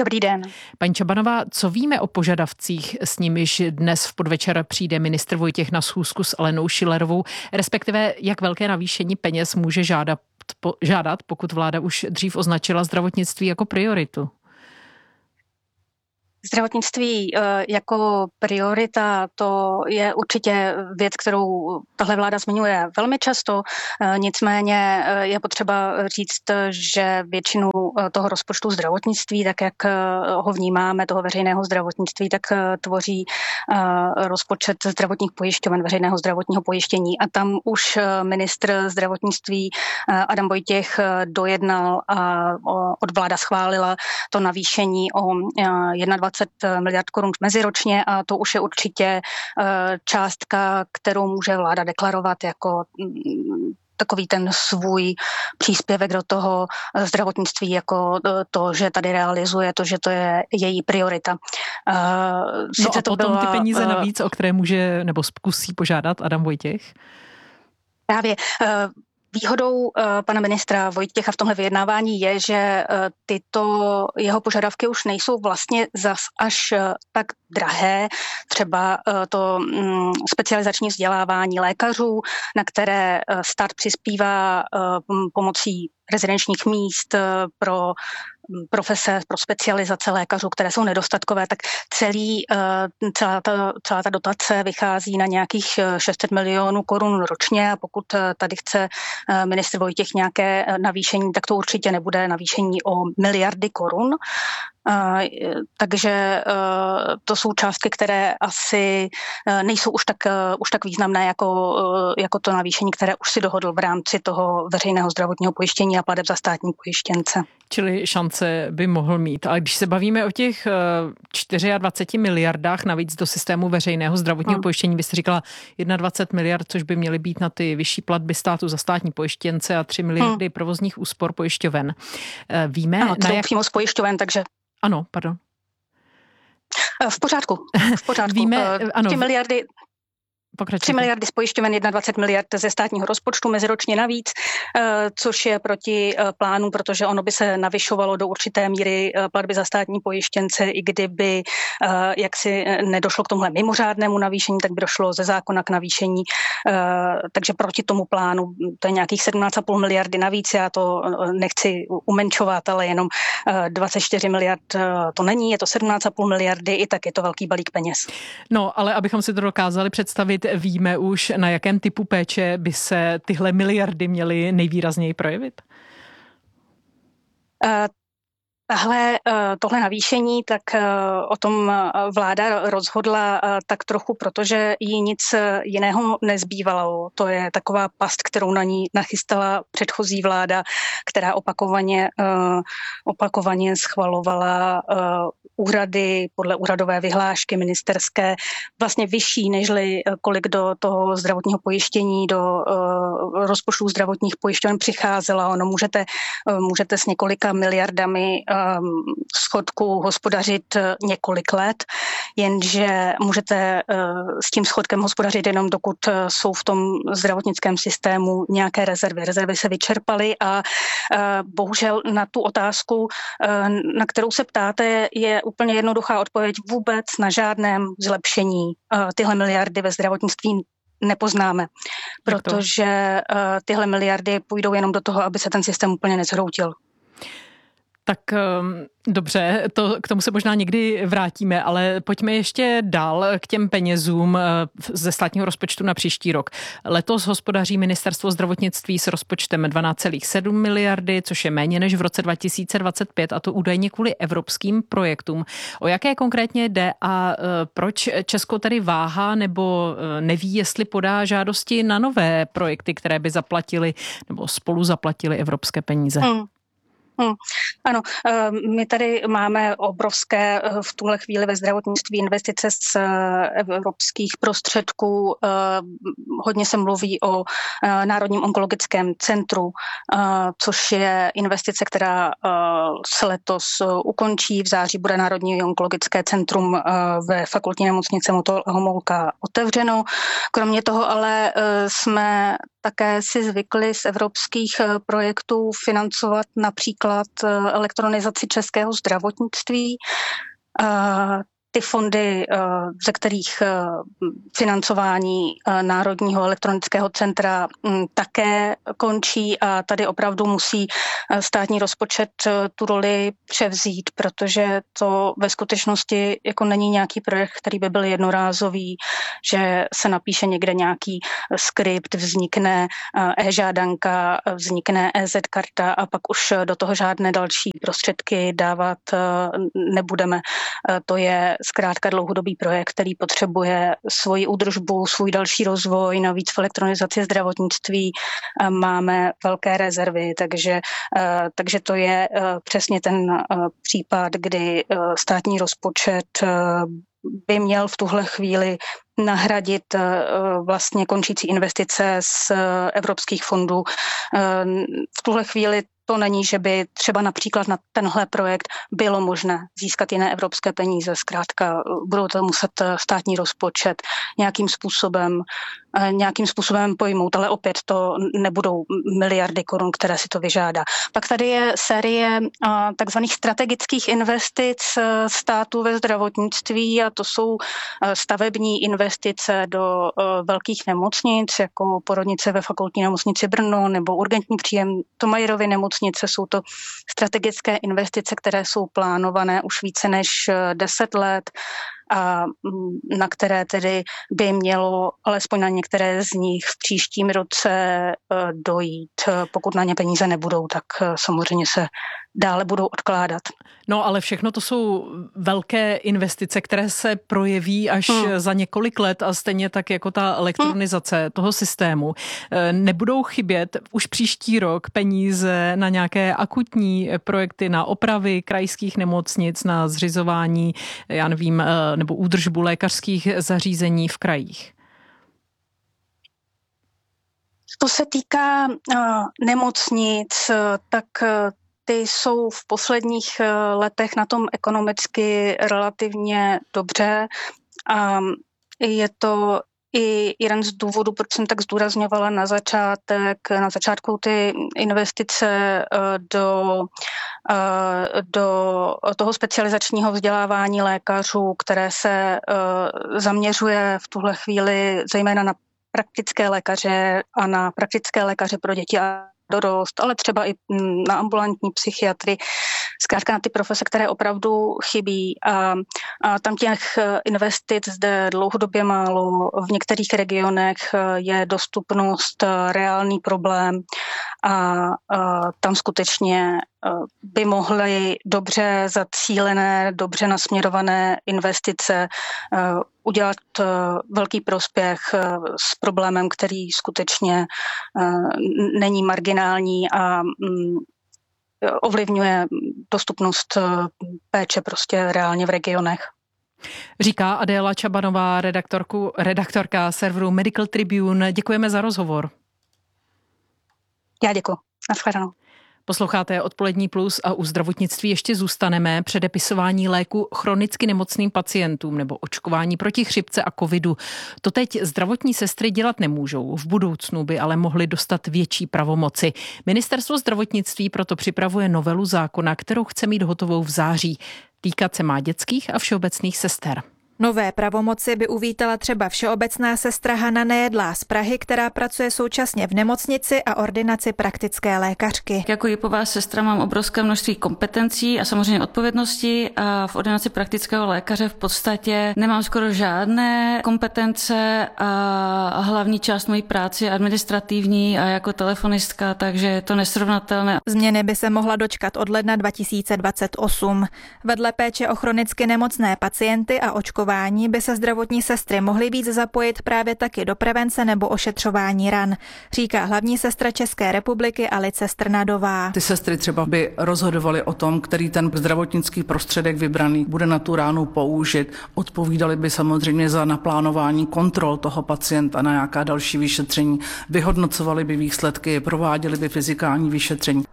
P: Dobrý den.
F: Paní Čabanová, co víme o požadavcích, s nimiž dnes v podvečer přijde ministr Vojtěch na schůzku s Alenou Schillerovou, respektive jak velké navýšení peněz může žádat, pokud vláda už dřív označila zdravotnictví jako prioritu?
P: Zdravotnictví jako priorita, to je určitě věc, kterou tahle vláda zmiňuje velmi často. Nicméně je potřeba říct, že většinu toho rozpočtu zdravotnictví, tak jak ho vnímáme, toho veřejného zdravotnictví, tak tvoří rozpočet zdravotních pojišťoven, veřejného zdravotního pojištění. A tam už ministr zdravotnictví Adam Vojtěch dojednal a od vláda schválila to navýšení o 21 miliard korun meziročně a to už je určitě částka, kterou může vláda deklarovat jako takový ten svůj příspěvek do toho zdravotnictví, jako to, že tady realizuje, to, že to je její priorita.
F: Sice a potom ty peníze navíc, o které může nebo zkusí požádat Adam Vojtěch?
P: Právě. Výhodou pana ministra Vojtěcha v tomhle vyjednávání je, že tyto jeho požadavky už nejsou vlastně zas až tak drahé. Třeba to specializační vzdělávání lékařů, na které stát přispívá pomocí rezidenčních míst pro profese, pro specializace lékařů, které jsou nedostatkové, tak celá ta dotace vychází na nějakých 600 milionů korun ročně a pokud tady chce ministr Vojtěch nějaké navýšení, tak to určitě nebude navýšení o miliardy korun. Takže to jsou částky, které asi nejsou už tak významné jako to navýšení, které už si dohodl v rámci toho veřejného zdravotního pojištění a plateb za státní pojištěnce.
F: Čili šance by mohl mít. Ale když se bavíme o těch 24 miliardách navíc do systému veřejného zdravotního pojištění, byste říkala 21 miliard, což by měly být na ty vyšší platby státu za státní pojištěnce a 3 miliardy provozních úspor pojišťoven. Víme,
P: ano, to jsou přímo z pojišťoven, takže...
F: Ano, pardon.
P: V pořádku.
F: Víme, ano.
P: 3 miliardy z pojišťoven, 21 miliard ze státního rozpočtu meziročně navíc, což je proti plánu, protože ono by se navyšovalo do určité míry platby za státní pojištěnce, i kdyby jaksi nedošlo k tomuhle mimořádnému navýšení, tak by došlo ze zákona k navýšení, takže proti tomu plánu to je nějakých 17,5 miliardy navíc, já to nechci umenčovat, ale jenom 24 miliard to není, je to 17,5 miliardy, i tak je to velký balík peněz.
F: No, ale abychom si to dokázali představit, víme už, na jakém typu péče by se tyhle miliardy měly nejvýrazněji projevit?
P: Tohle navýšení, tak o tom vláda rozhodla tak trochu, protože jí nic jiného nezbývalo. To je taková past, kterou na ní nachystala předchozí vláda, která opakovaně schvalovala úhrady podle úhradové vyhlášky ministerské vlastně vyšší, nežli kolik do toho zdravotního pojištění, do rozpočtů zdravotních pojišťoven přicházela. Ono můžete s několika miliardami schodku hospodařit několik let, jenže můžete s tím schodkem hospodařit jenom dokud jsou v tom zdravotnickém systému nějaké rezervy. Rezervy se vyčerpaly a bohužel na tu otázku, na kterou se ptáte, je úplně jednoduchá odpověď: vůbec na žádném zlepšení tyhle miliardy ve zdravotnictví nepoznáme, protože tyhle miliardy půjdou jenom do toho, aby se ten systém úplně nezhroutil.
F: Tak dobře, k tomu se možná někdy vrátíme, ale pojďme ještě dál k těm penězům ze státního rozpočtu na příští rok. Letos hospodaří ministerstvo zdravotnictví s rozpočtem 12,7 miliardy, což je méně než v roce 2025, a to údajně kvůli evropským projektům. O jaké konkrétně jde a proč Česko tady váhá nebo neví, jestli podá žádosti na nové projekty, které by zaplatili nebo spolu zaplatili evropské peníze?
P: Ano, my tady máme obrovské v tuhle chvíli ve zdravotnictví investice z evropských prostředků. Hodně se mluví o Národním onkologickém centru, což je investice, která se letos ukončí. V září bude Národní onkologické centrum ve fakultní nemocnici Motol Homolka otevřeno. Kromě toho ale jsme také si zvykli z evropských projektů financovat například elektronizaci českého zdravotnictví. Ty fondy, ze kterých financování Národního elektronického centra také končí a tady opravdu musí státní rozpočet tu roli převzít, protože to ve skutečnosti jako není nějaký projekt, který by byl jednorázový, že se napíše někde nějaký skript, vznikne e-žádanka, vznikne EZ-karta a pak už do toho žádné další prostředky dávat nebudeme. To je zkrátka dlouhodobý projekt, který potřebuje svoji údržbu, svůj další rozvoj, navíc v elektronizaci zdravotnictví máme velké rezervy, takže to je přesně ten případ, kdy státní rozpočet by měl v tuhle chvíli nahradit vlastně končící investice z evropských fondů. V tuhle chvíli to není, že by třeba například na tenhle projekt bylo možné získat jiné evropské peníze. Zkrátka budou to muset státní rozpočet nějakým způsobem pojmout, ale opět to nebudou miliardy korun, které si to vyžádá. Pak tady je série takzvaných strategických investic státu ve zdravotnictví a to jsou stavební investice do velkých nemocnic, jako porodnice ve Fakultní nemocnici Brno nebo urgentní příjem Tomajerovy nemocnice. Jsou to strategické investice, které jsou plánované už více než 10 let a na které tedy by mělo alespoň na některé z nich v příštím roce dojít. Pokud na ně peníze nebudou, tak samozřejmě se dále budou odkládat.
F: No ale všechno to jsou velké investice, které se projeví až za několik let a stejně tak jako ta elektronizace toho systému. Nebudou chybět už příští rok peníze na nějaké akutní projekty, na opravy krajských nemocnic, na zřizování, já nevím, nebo údržbu lékařských zařízení v krajích?
P: Co se týká nemocnic, tak ty jsou v posledních letech na tom ekonomicky relativně dobře a je to i jeden z důvodů, proč jsem tak zdůrazňovala na začátku ty investice do toho specializačního vzdělávání lékařů, které se zaměřuje v tuhle chvíli zejména na praktické lékaře a na praktické lékaře pro děti a dorost, ale třeba i na ambulantní psychiatry, zkrátka na ty profese, které opravdu chybí a tam těch investic zde dlouhodobě málo. V některých regionech je dostupnost reálný problém a tam skutečně by mohly dobře zacílené, dobře nasměrované investice udělat velký prospěch s problémem, který skutečně není marginální a ovlivňuje dostupnost péče prostě reálně v regionech.
F: Říká Adéla Čabanová, redaktorka serveru Medical Tribune. Děkujeme za rozhovor.
P: Já děkuji. Nashledanou.
F: Posloucháte Odpolední plus a u zdravotnictví ještě zůstaneme. Předepisování léku chronicky nemocným pacientům nebo očkování proti chřipce a covidu. To teď zdravotní sestry dělat nemůžou. V budoucnu by ale mohly dostat větší pravomoci. Ministerstvo zdravotnictví proto připravuje novelu zákona, kterou chce mít hotovou v září. Týkat se má dětských a všeobecných sester.
Q: Nové pravomoci by uvítala třeba všeobecná sestra Hana Nejedlá z Prahy, která pracuje současně v nemocnici a ordinaci praktické lékařky.
R: Jako jipová sestra mám obrovské množství kompetencí a samozřejmě odpovědnosti a v ordinaci praktického lékaře v podstatě nemám skoro žádné kompetence a hlavní část mojí práce je administrativní a jako telefonistka, takže je to nesrovnatelné.
Q: Změny by se mohla dočkat od ledna 2028. Vedle péče o chronicky nemocné pacienty a očkování by se zdravotní sestry mohly víc zapojit právě taky do prevence nebo ošetřování ran, říká hlavní sestra České republiky Alice Strnadová.
S: Ty sestry třeba by rozhodovaly o tom, který ten zdravotnický prostředek vybraný bude na tu ránu použit. Odpovídali by samozřejmě za naplánování kontrol toho pacienta na nějaká další vyšetření, vyhodnocovali by výsledky, prováděli by fyzikální vyšetření.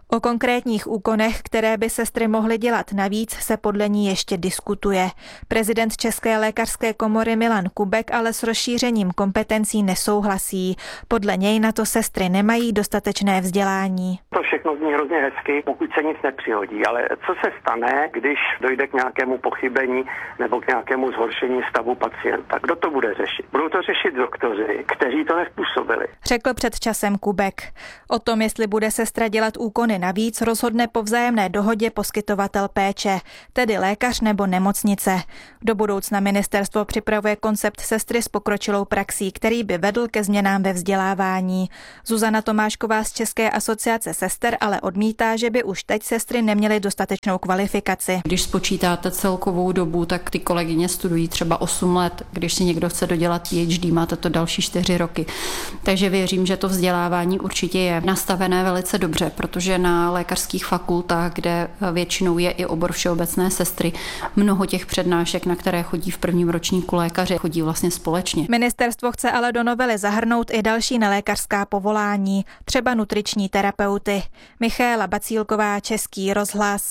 Q: O konkrétních úkonech, které by sestry mohly dělat navíc, se podle ní ještě diskutuje. Prezident České lékařské komory Milan Kubek ale s rozšířením kompetencí nesouhlasí. Podle něj na to sestry nemají dostatečné vzdělání.
T: To všechno zní hrozně hezky, pokud se nic nepřihodí, ale co se stane, když dojde k nějakému pochybení nebo k nějakému zhoršení stavu pacienta? Kdo to bude řešit? Budou to řešit doktoři, kteří to nezpůsobili.
Q: Řekl před časem Kubek. O tom, jestli bude sestra dělat úkony navíc, rozhodne po vzájemné dohodě poskytovatel péče, tedy lékař nebo nemocnice. Do budoucna ministerstvo připravuje koncept sestry s pokročilou praxí, který by vedl ke změnám ve vzdělávání. Zuzana Tomášková z České asociace sester ale odmítá, že by už teď sestry neměly dostatečnou kvalifikaci.
U: Když spočítáte celkovou dobu, tak ty kolegyně studují třeba 8 let. Když si někdo chce dodělat PhD, máte to další 4 roky. Takže věřím, že to vzdělávání určitě je nastavené velice dobře, protože na lékařských fakultách, kde většinou je i obor všeobecné sestry, mnoho těch přednášek, na které chodí v prvním ročníku lékaři, chodí vlastně společně.
Q: Ministerstvo chce ale do novely zahrnout i další nelékařská povolání, třeba nutriční terapeuty. Michaela Bacílková, Český rozhlas.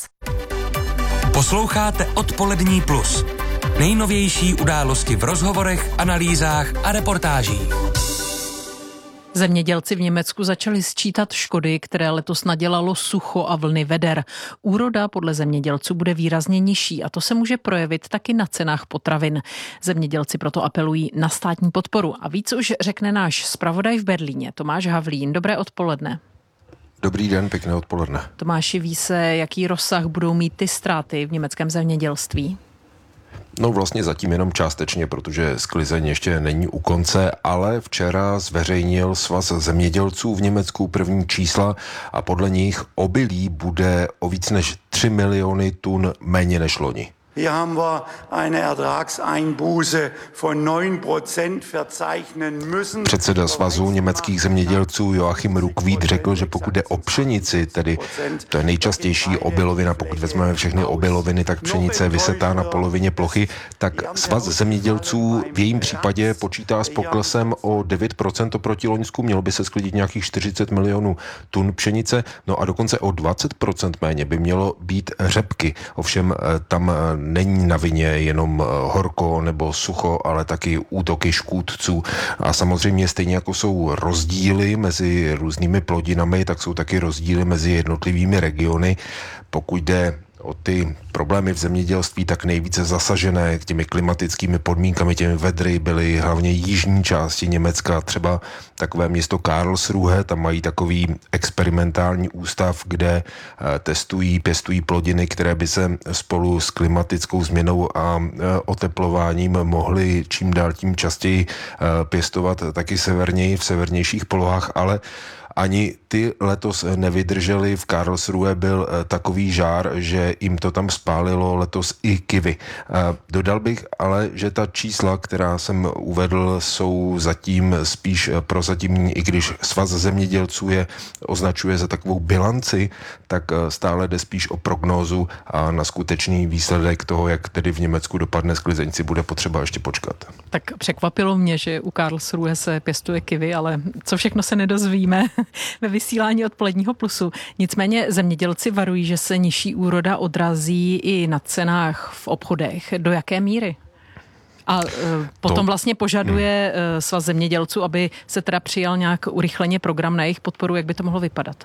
D: Posloucháte Odpolední plus. Nejnovější události v rozhovorech, analýzách a reportážích.
F: Zemědělci v Německu začali sčítat škody, které letos nadělalo sucho a vlny veder. Úroda podle zemědělců bude výrazně nižší a to se může projevit taky na cenách potravin. Zemědělci proto apelují na státní podporu. A víc už řekne náš zpravodaj v Berlíně, Tomáš Havlín. Dobré odpoledne.
J: Dobrý den, pěkné odpoledne.
F: Tomáši, ví se, jaký rozsah budou mít ty ztráty v německém zemědělství?
J: No vlastně zatím jenom částečně, protože sklizeň ještě není u konce, ale včera zveřejnil Svaz zemědělců v Německu první čísla a podle nich obilí bude o víc než 3 miliony tun méně než loni.
V: Hier haben wir eine Ertragseinbuße von 9% verzeichnen müssen.
J: Předseda Svazu německých zemědělců Joachim Ruckwied řekl, že pokud jde o pšenici, tedy to je nejčastější obilovina, pokud vezmeme všechny obiloviny, tak pšenice je vysetá na polovině plochy, tak Svaz zemědělců v jejím případě počítá s poklesem o 9% oproti loňsku, mělo by se sklidit nějakých 40 milionů tun pšenice, no a dokonce o 20% méně by mělo být řepky. Ovšem tam není na vině jenom horko nebo sucho, ale taky útoky škůdců. A samozřejmě stejně jako jsou rozdíly mezi různými plodinami, tak jsou taky rozdíly mezi jednotlivými regiony. Pokud jde o ty problémy v zemědělství, tak nejvíce zasažené těmi klimatickými podmínkami, těmi vedry byly hlavně jižní části Německa, třeba takové město Karlsruhe, tam mají takový experimentální ústav, kde pěstují plodiny, které by se spolu s klimatickou změnou a oteplováním mohly čím dál tím častěji pěstovat taky severněji, v severnějších polohách, ale ani ty letos nevydrželi. V Karlsruhe byl takový žár, že jim to tam spálilo letos i kivy. Dodal bych ale, že ta čísla, která jsem uvedl, jsou zatím spíš prozatímní, i když Svaz zemědělců je označuje za takovou bilanci, tak stále jde spíš o prognózu a na skutečný výsledek toho, jak tedy v Německu dopadne sklizeň, si bude potřeba ještě počkat.
F: Tak překvapilo mě, že u Karlsruhe se pěstuje kivy, ale co všechno se nedozvíme ve vysílání Odpoledního plusu. Nicméně zemědělci varují, že se nižší úroda odrazí i na cenách v obchodech. Do jaké míry? A potom vlastně požaduje Svaz zemědělců, aby se teda přijal nějak urychleně program na jejich podporu. Jak by to mohlo vypadat?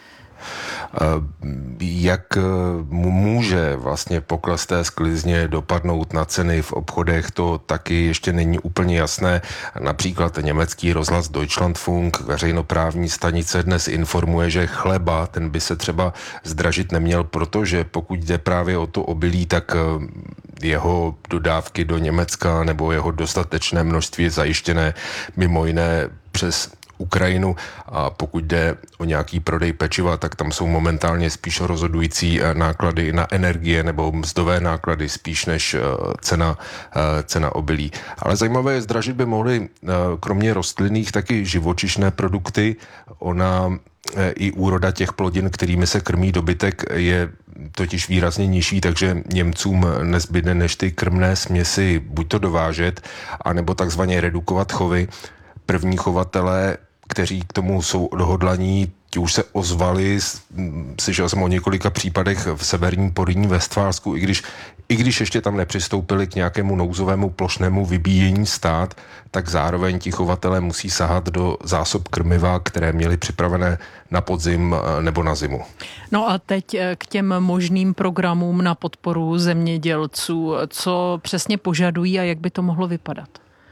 J: Jak může vlastně pokles té sklizně dopadnout na ceny v obchodech, to taky ještě není úplně jasné. Například německý rozhlas Deutschlandfunk, veřejnoprávní stanice, dnes informuje, že chleba, ten by se třeba zdražit neměl, protože pokud jde právě o to obilí, tak jeho dodávky do Německa nebo jeho dostatečné množství je zajištěné mimo jiné přes Ukrajinu, a pokud jde o nějaký prodej pečiva, tak tam jsou momentálně spíš rozhodující náklady na energie nebo mzdové náklady spíš než cena obilí. Ale zajímavé je, zdražit by mohly kromě rostlinných taky živočišné produkty. Ona i úroda těch plodin, kterými se krmí dobytek, je totiž výrazně nižší, takže Němcům nezbyde než ty krmné směsi buď to dovážet, anebo takzvaně redukovat chovy. První chovatelé, kteří k tomu jsou odhodlaní. Ti už se ozvali, slyšel jsem o několika případech v severním Porýní Vestfálsku, i když ještě tam nepřistoupili k nějakému nouzovému plošnému vybíjení stát, tak zároveň ti chovatelé musí sahat do zásob krmiva, které měli připravené na podzim nebo na zimu.
F: No a teď k těm možným programům na podporu zemědělců. Co přesně požadují a jak by to mohlo vypadat?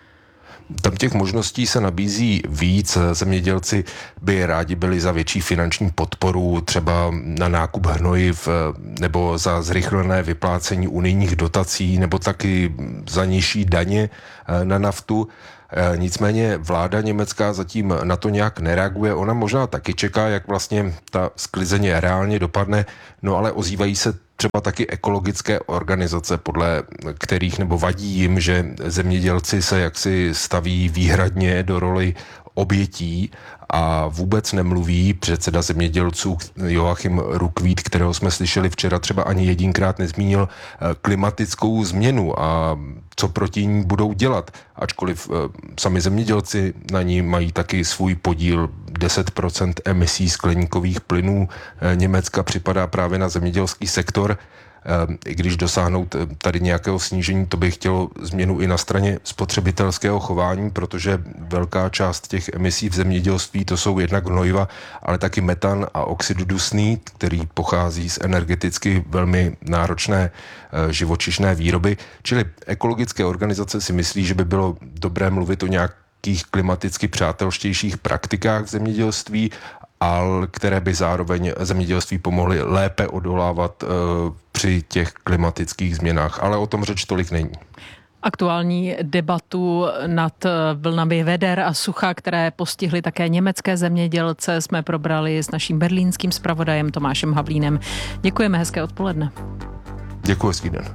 J: Tam těch možností se nabízí víc. Zemědělci by rádi byli za větší finanční podporu, třeba na nákup hnojiv nebo za zrychlené vyplácení unijních dotací nebo taky za nižší daně na naftu. Nicméně vláda německá zatím na to nějak nereaguje. Ona možná taky čeká, jak vlastně ta sklizeň reálně dopadne, no ale ozývají se třeba taky ekologické organizace, podle kterých nebo vadí jim, že zemědělci se jaksi staví výhradně do roli obětí a vůbec nemluví. Předseda zemědělců Joachim Ruckwied, kterého jsme slyšeli včera, třeba ani jedinkrát nezmínil klimatickou změnu a co proti ní budou dělat. Ačkoliv sami zemědělci na ní mají taky svůj podíl, 10% emisí skleníkových plynů Německa připadá právě na zemědělský sektor. I když dosáhnout tady nějakého snížení, to by chtělo změnu i na straně spotřebitelského chování, protože velká část těch emisí v zemědělství to jsou jednak hnojiva, ale taky metan a oxid dusný, který pochází z energeticky velmi náročné živočišné výroby. Čili ekologické organizace si myslí, že by bylo dobré mluvit o nějakých klimaticky přátelštějších praktikách v zemědělství, ale které by zároveň zemědělství pomohly lépe odolávat při těch klimatických změnách. Ale o tom řeč tolik není.
F: Aktuální debatu nad vlnami veder a sucha, které postihly také německé zemědělce, jsme probrali s naším berlínským zpravodajem Tomášem Havlínem. Děkujeme, hezké odpoledne.
J: Děkuji, hezký den.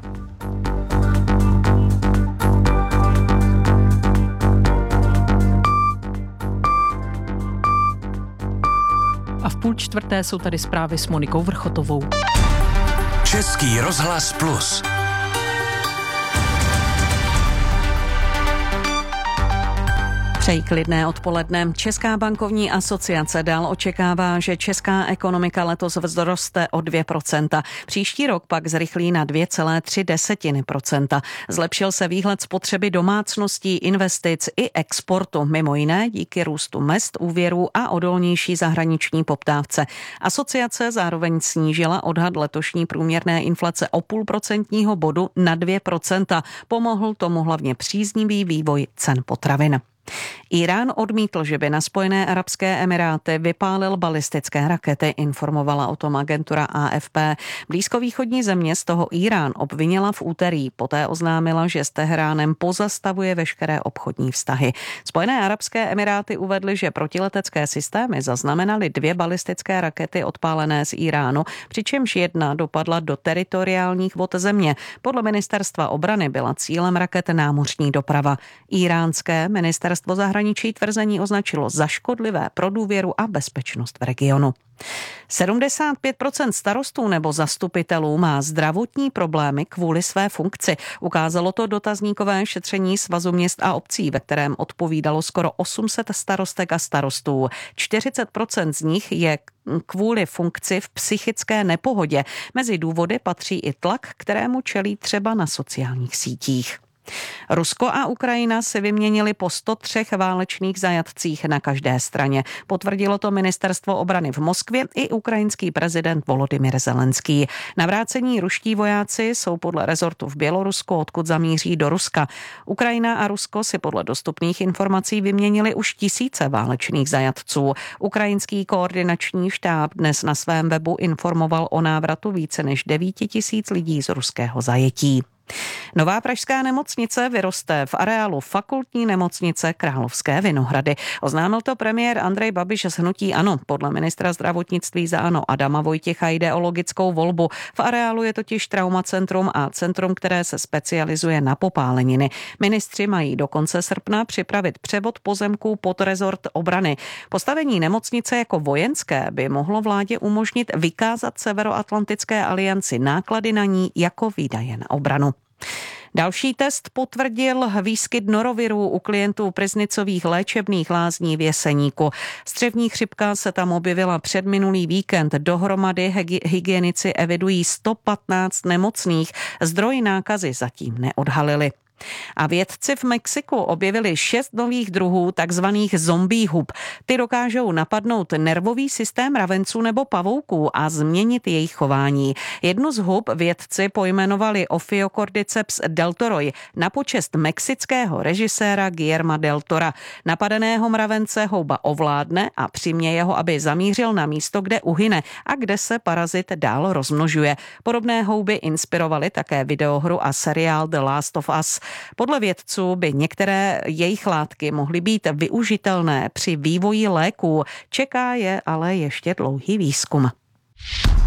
F: A v 3:30 jsou tady zprávy s Monikou Vrchotovou.
D: Český rozhlas Plus.
G: Přeji klidné odpoledne. Česká bankovní asociace dál očekává, že česká ekonomika letos vzroste o 2%. Příští rok pak zrychlí na 2,3%. Zlepšil se výhled spotřeby domácností, investic i exportu, mimo jiné díky růstu mezd, úvěrů a odolnější zahraniční poptávce. Asociace zároveň snížila odhad letošní průměrné inflace o 0,5% bodu na 2%. Pomohl tomu hlavně příznivý vývoj cen potravin. Irán odmítl, že by na Spojené arabské emiráty vypálil balistické rakety, informovala o tom agentura AFP. Blízkovýchodní země z toho Irán obvinila v úterý, poté oznámila, že s Teheránem pozastavuje veškeré obchodní vztahy. Spojené arabské emiráty uvedly, že protiletecké systémy zaznamenaly 2 balistické rakety odpálené z Iránu, přičemž jedna dopadla do teritoriálních vod země. Podle ministerstva obrany byla cílem raket námořní doprava. Iránské ministerstvo zahraničí tvrzení označilo za škodlivé pro důvěru a bezpečnost v regionu. 75% starostů nebo zastupitelů má zdravotní problémy kvůli své funkci. Ukázalo to dotazníkové šetření Svazu měst a obcí, ve kterém odpovídalo skoro 800 starostek a starostů. 40% z nich je kvůli funkci v psychické nepohodě. Mezi důvody patří i tlak, kterému čelí třeba na sociálních sítích. Rusko a Ukrajina si vyměnili po 103 válečných zajatcích na každé straně. Potvrdilo to ministerstvo obrany v Moskvě i ukrajinský prezident Volodymyr Zelenský. Navrácení ruští vojáci jsou podle rezortu v Bělorusku, odkud zamíří do Ruska. Ukrajina a Rusko si podle dostupných informací vyměnili už tisíce válečných zajatců. Ukrajinský koordinační štáb dnes na svém webu informoval o návratu více než 9 000 lidí z ruského zajetí. Nová pražská nemocnice vyroste v areálu fakultní nemocnice Královské Vinohrady. Oznámil to premiér Andrej Babiš z hnutí ANO. Podle ministra zdravotnictví za ANO Adama Vojtěcha jde o logickou volbu. V areálu je totiž traumacentrum a centrum, které se specializuje na popáleniny. Ministři mají do konce srpna připravit převod pozemků pod rezort obrany. Postavení nemocnice jako vojenské by mohlo vládě umožnit vykázat Severoatlantické alianci náklady na ní jako výdaje na obranu. Další test potvrdil výskyt noroviru u klientů Pryznicových léčebných lázní v Jeseníku. Střevní chřipka se tam objevila předminulý víkend. Dohromady hygienici evidují 115 nemocných. Zdroj nákazy zatím neodhalili. A vědci v Mexiku objevili 6 nových druhů takzvaných zombie hub. Ty dokážou napadnout nervový systém mravenců nebo pavouků a změnit jejich chování. Jednu z hub vědci pojmenovali Ophiocordyceps deltoroi na počest mexického režiséra Guillerma del Tora. Napadeného mravence houba ovládne a přiměje ho, aby zamířil na místo, kde uhyne a kde se parazit dál rozmnožuje. Podobné houby inspirovaly také videohru a seriál The Last of Us. Podle vědců by některé jejich látky mohly být využitelné při vývoji léků. Čeká je ale ještě dlouhý výzkum.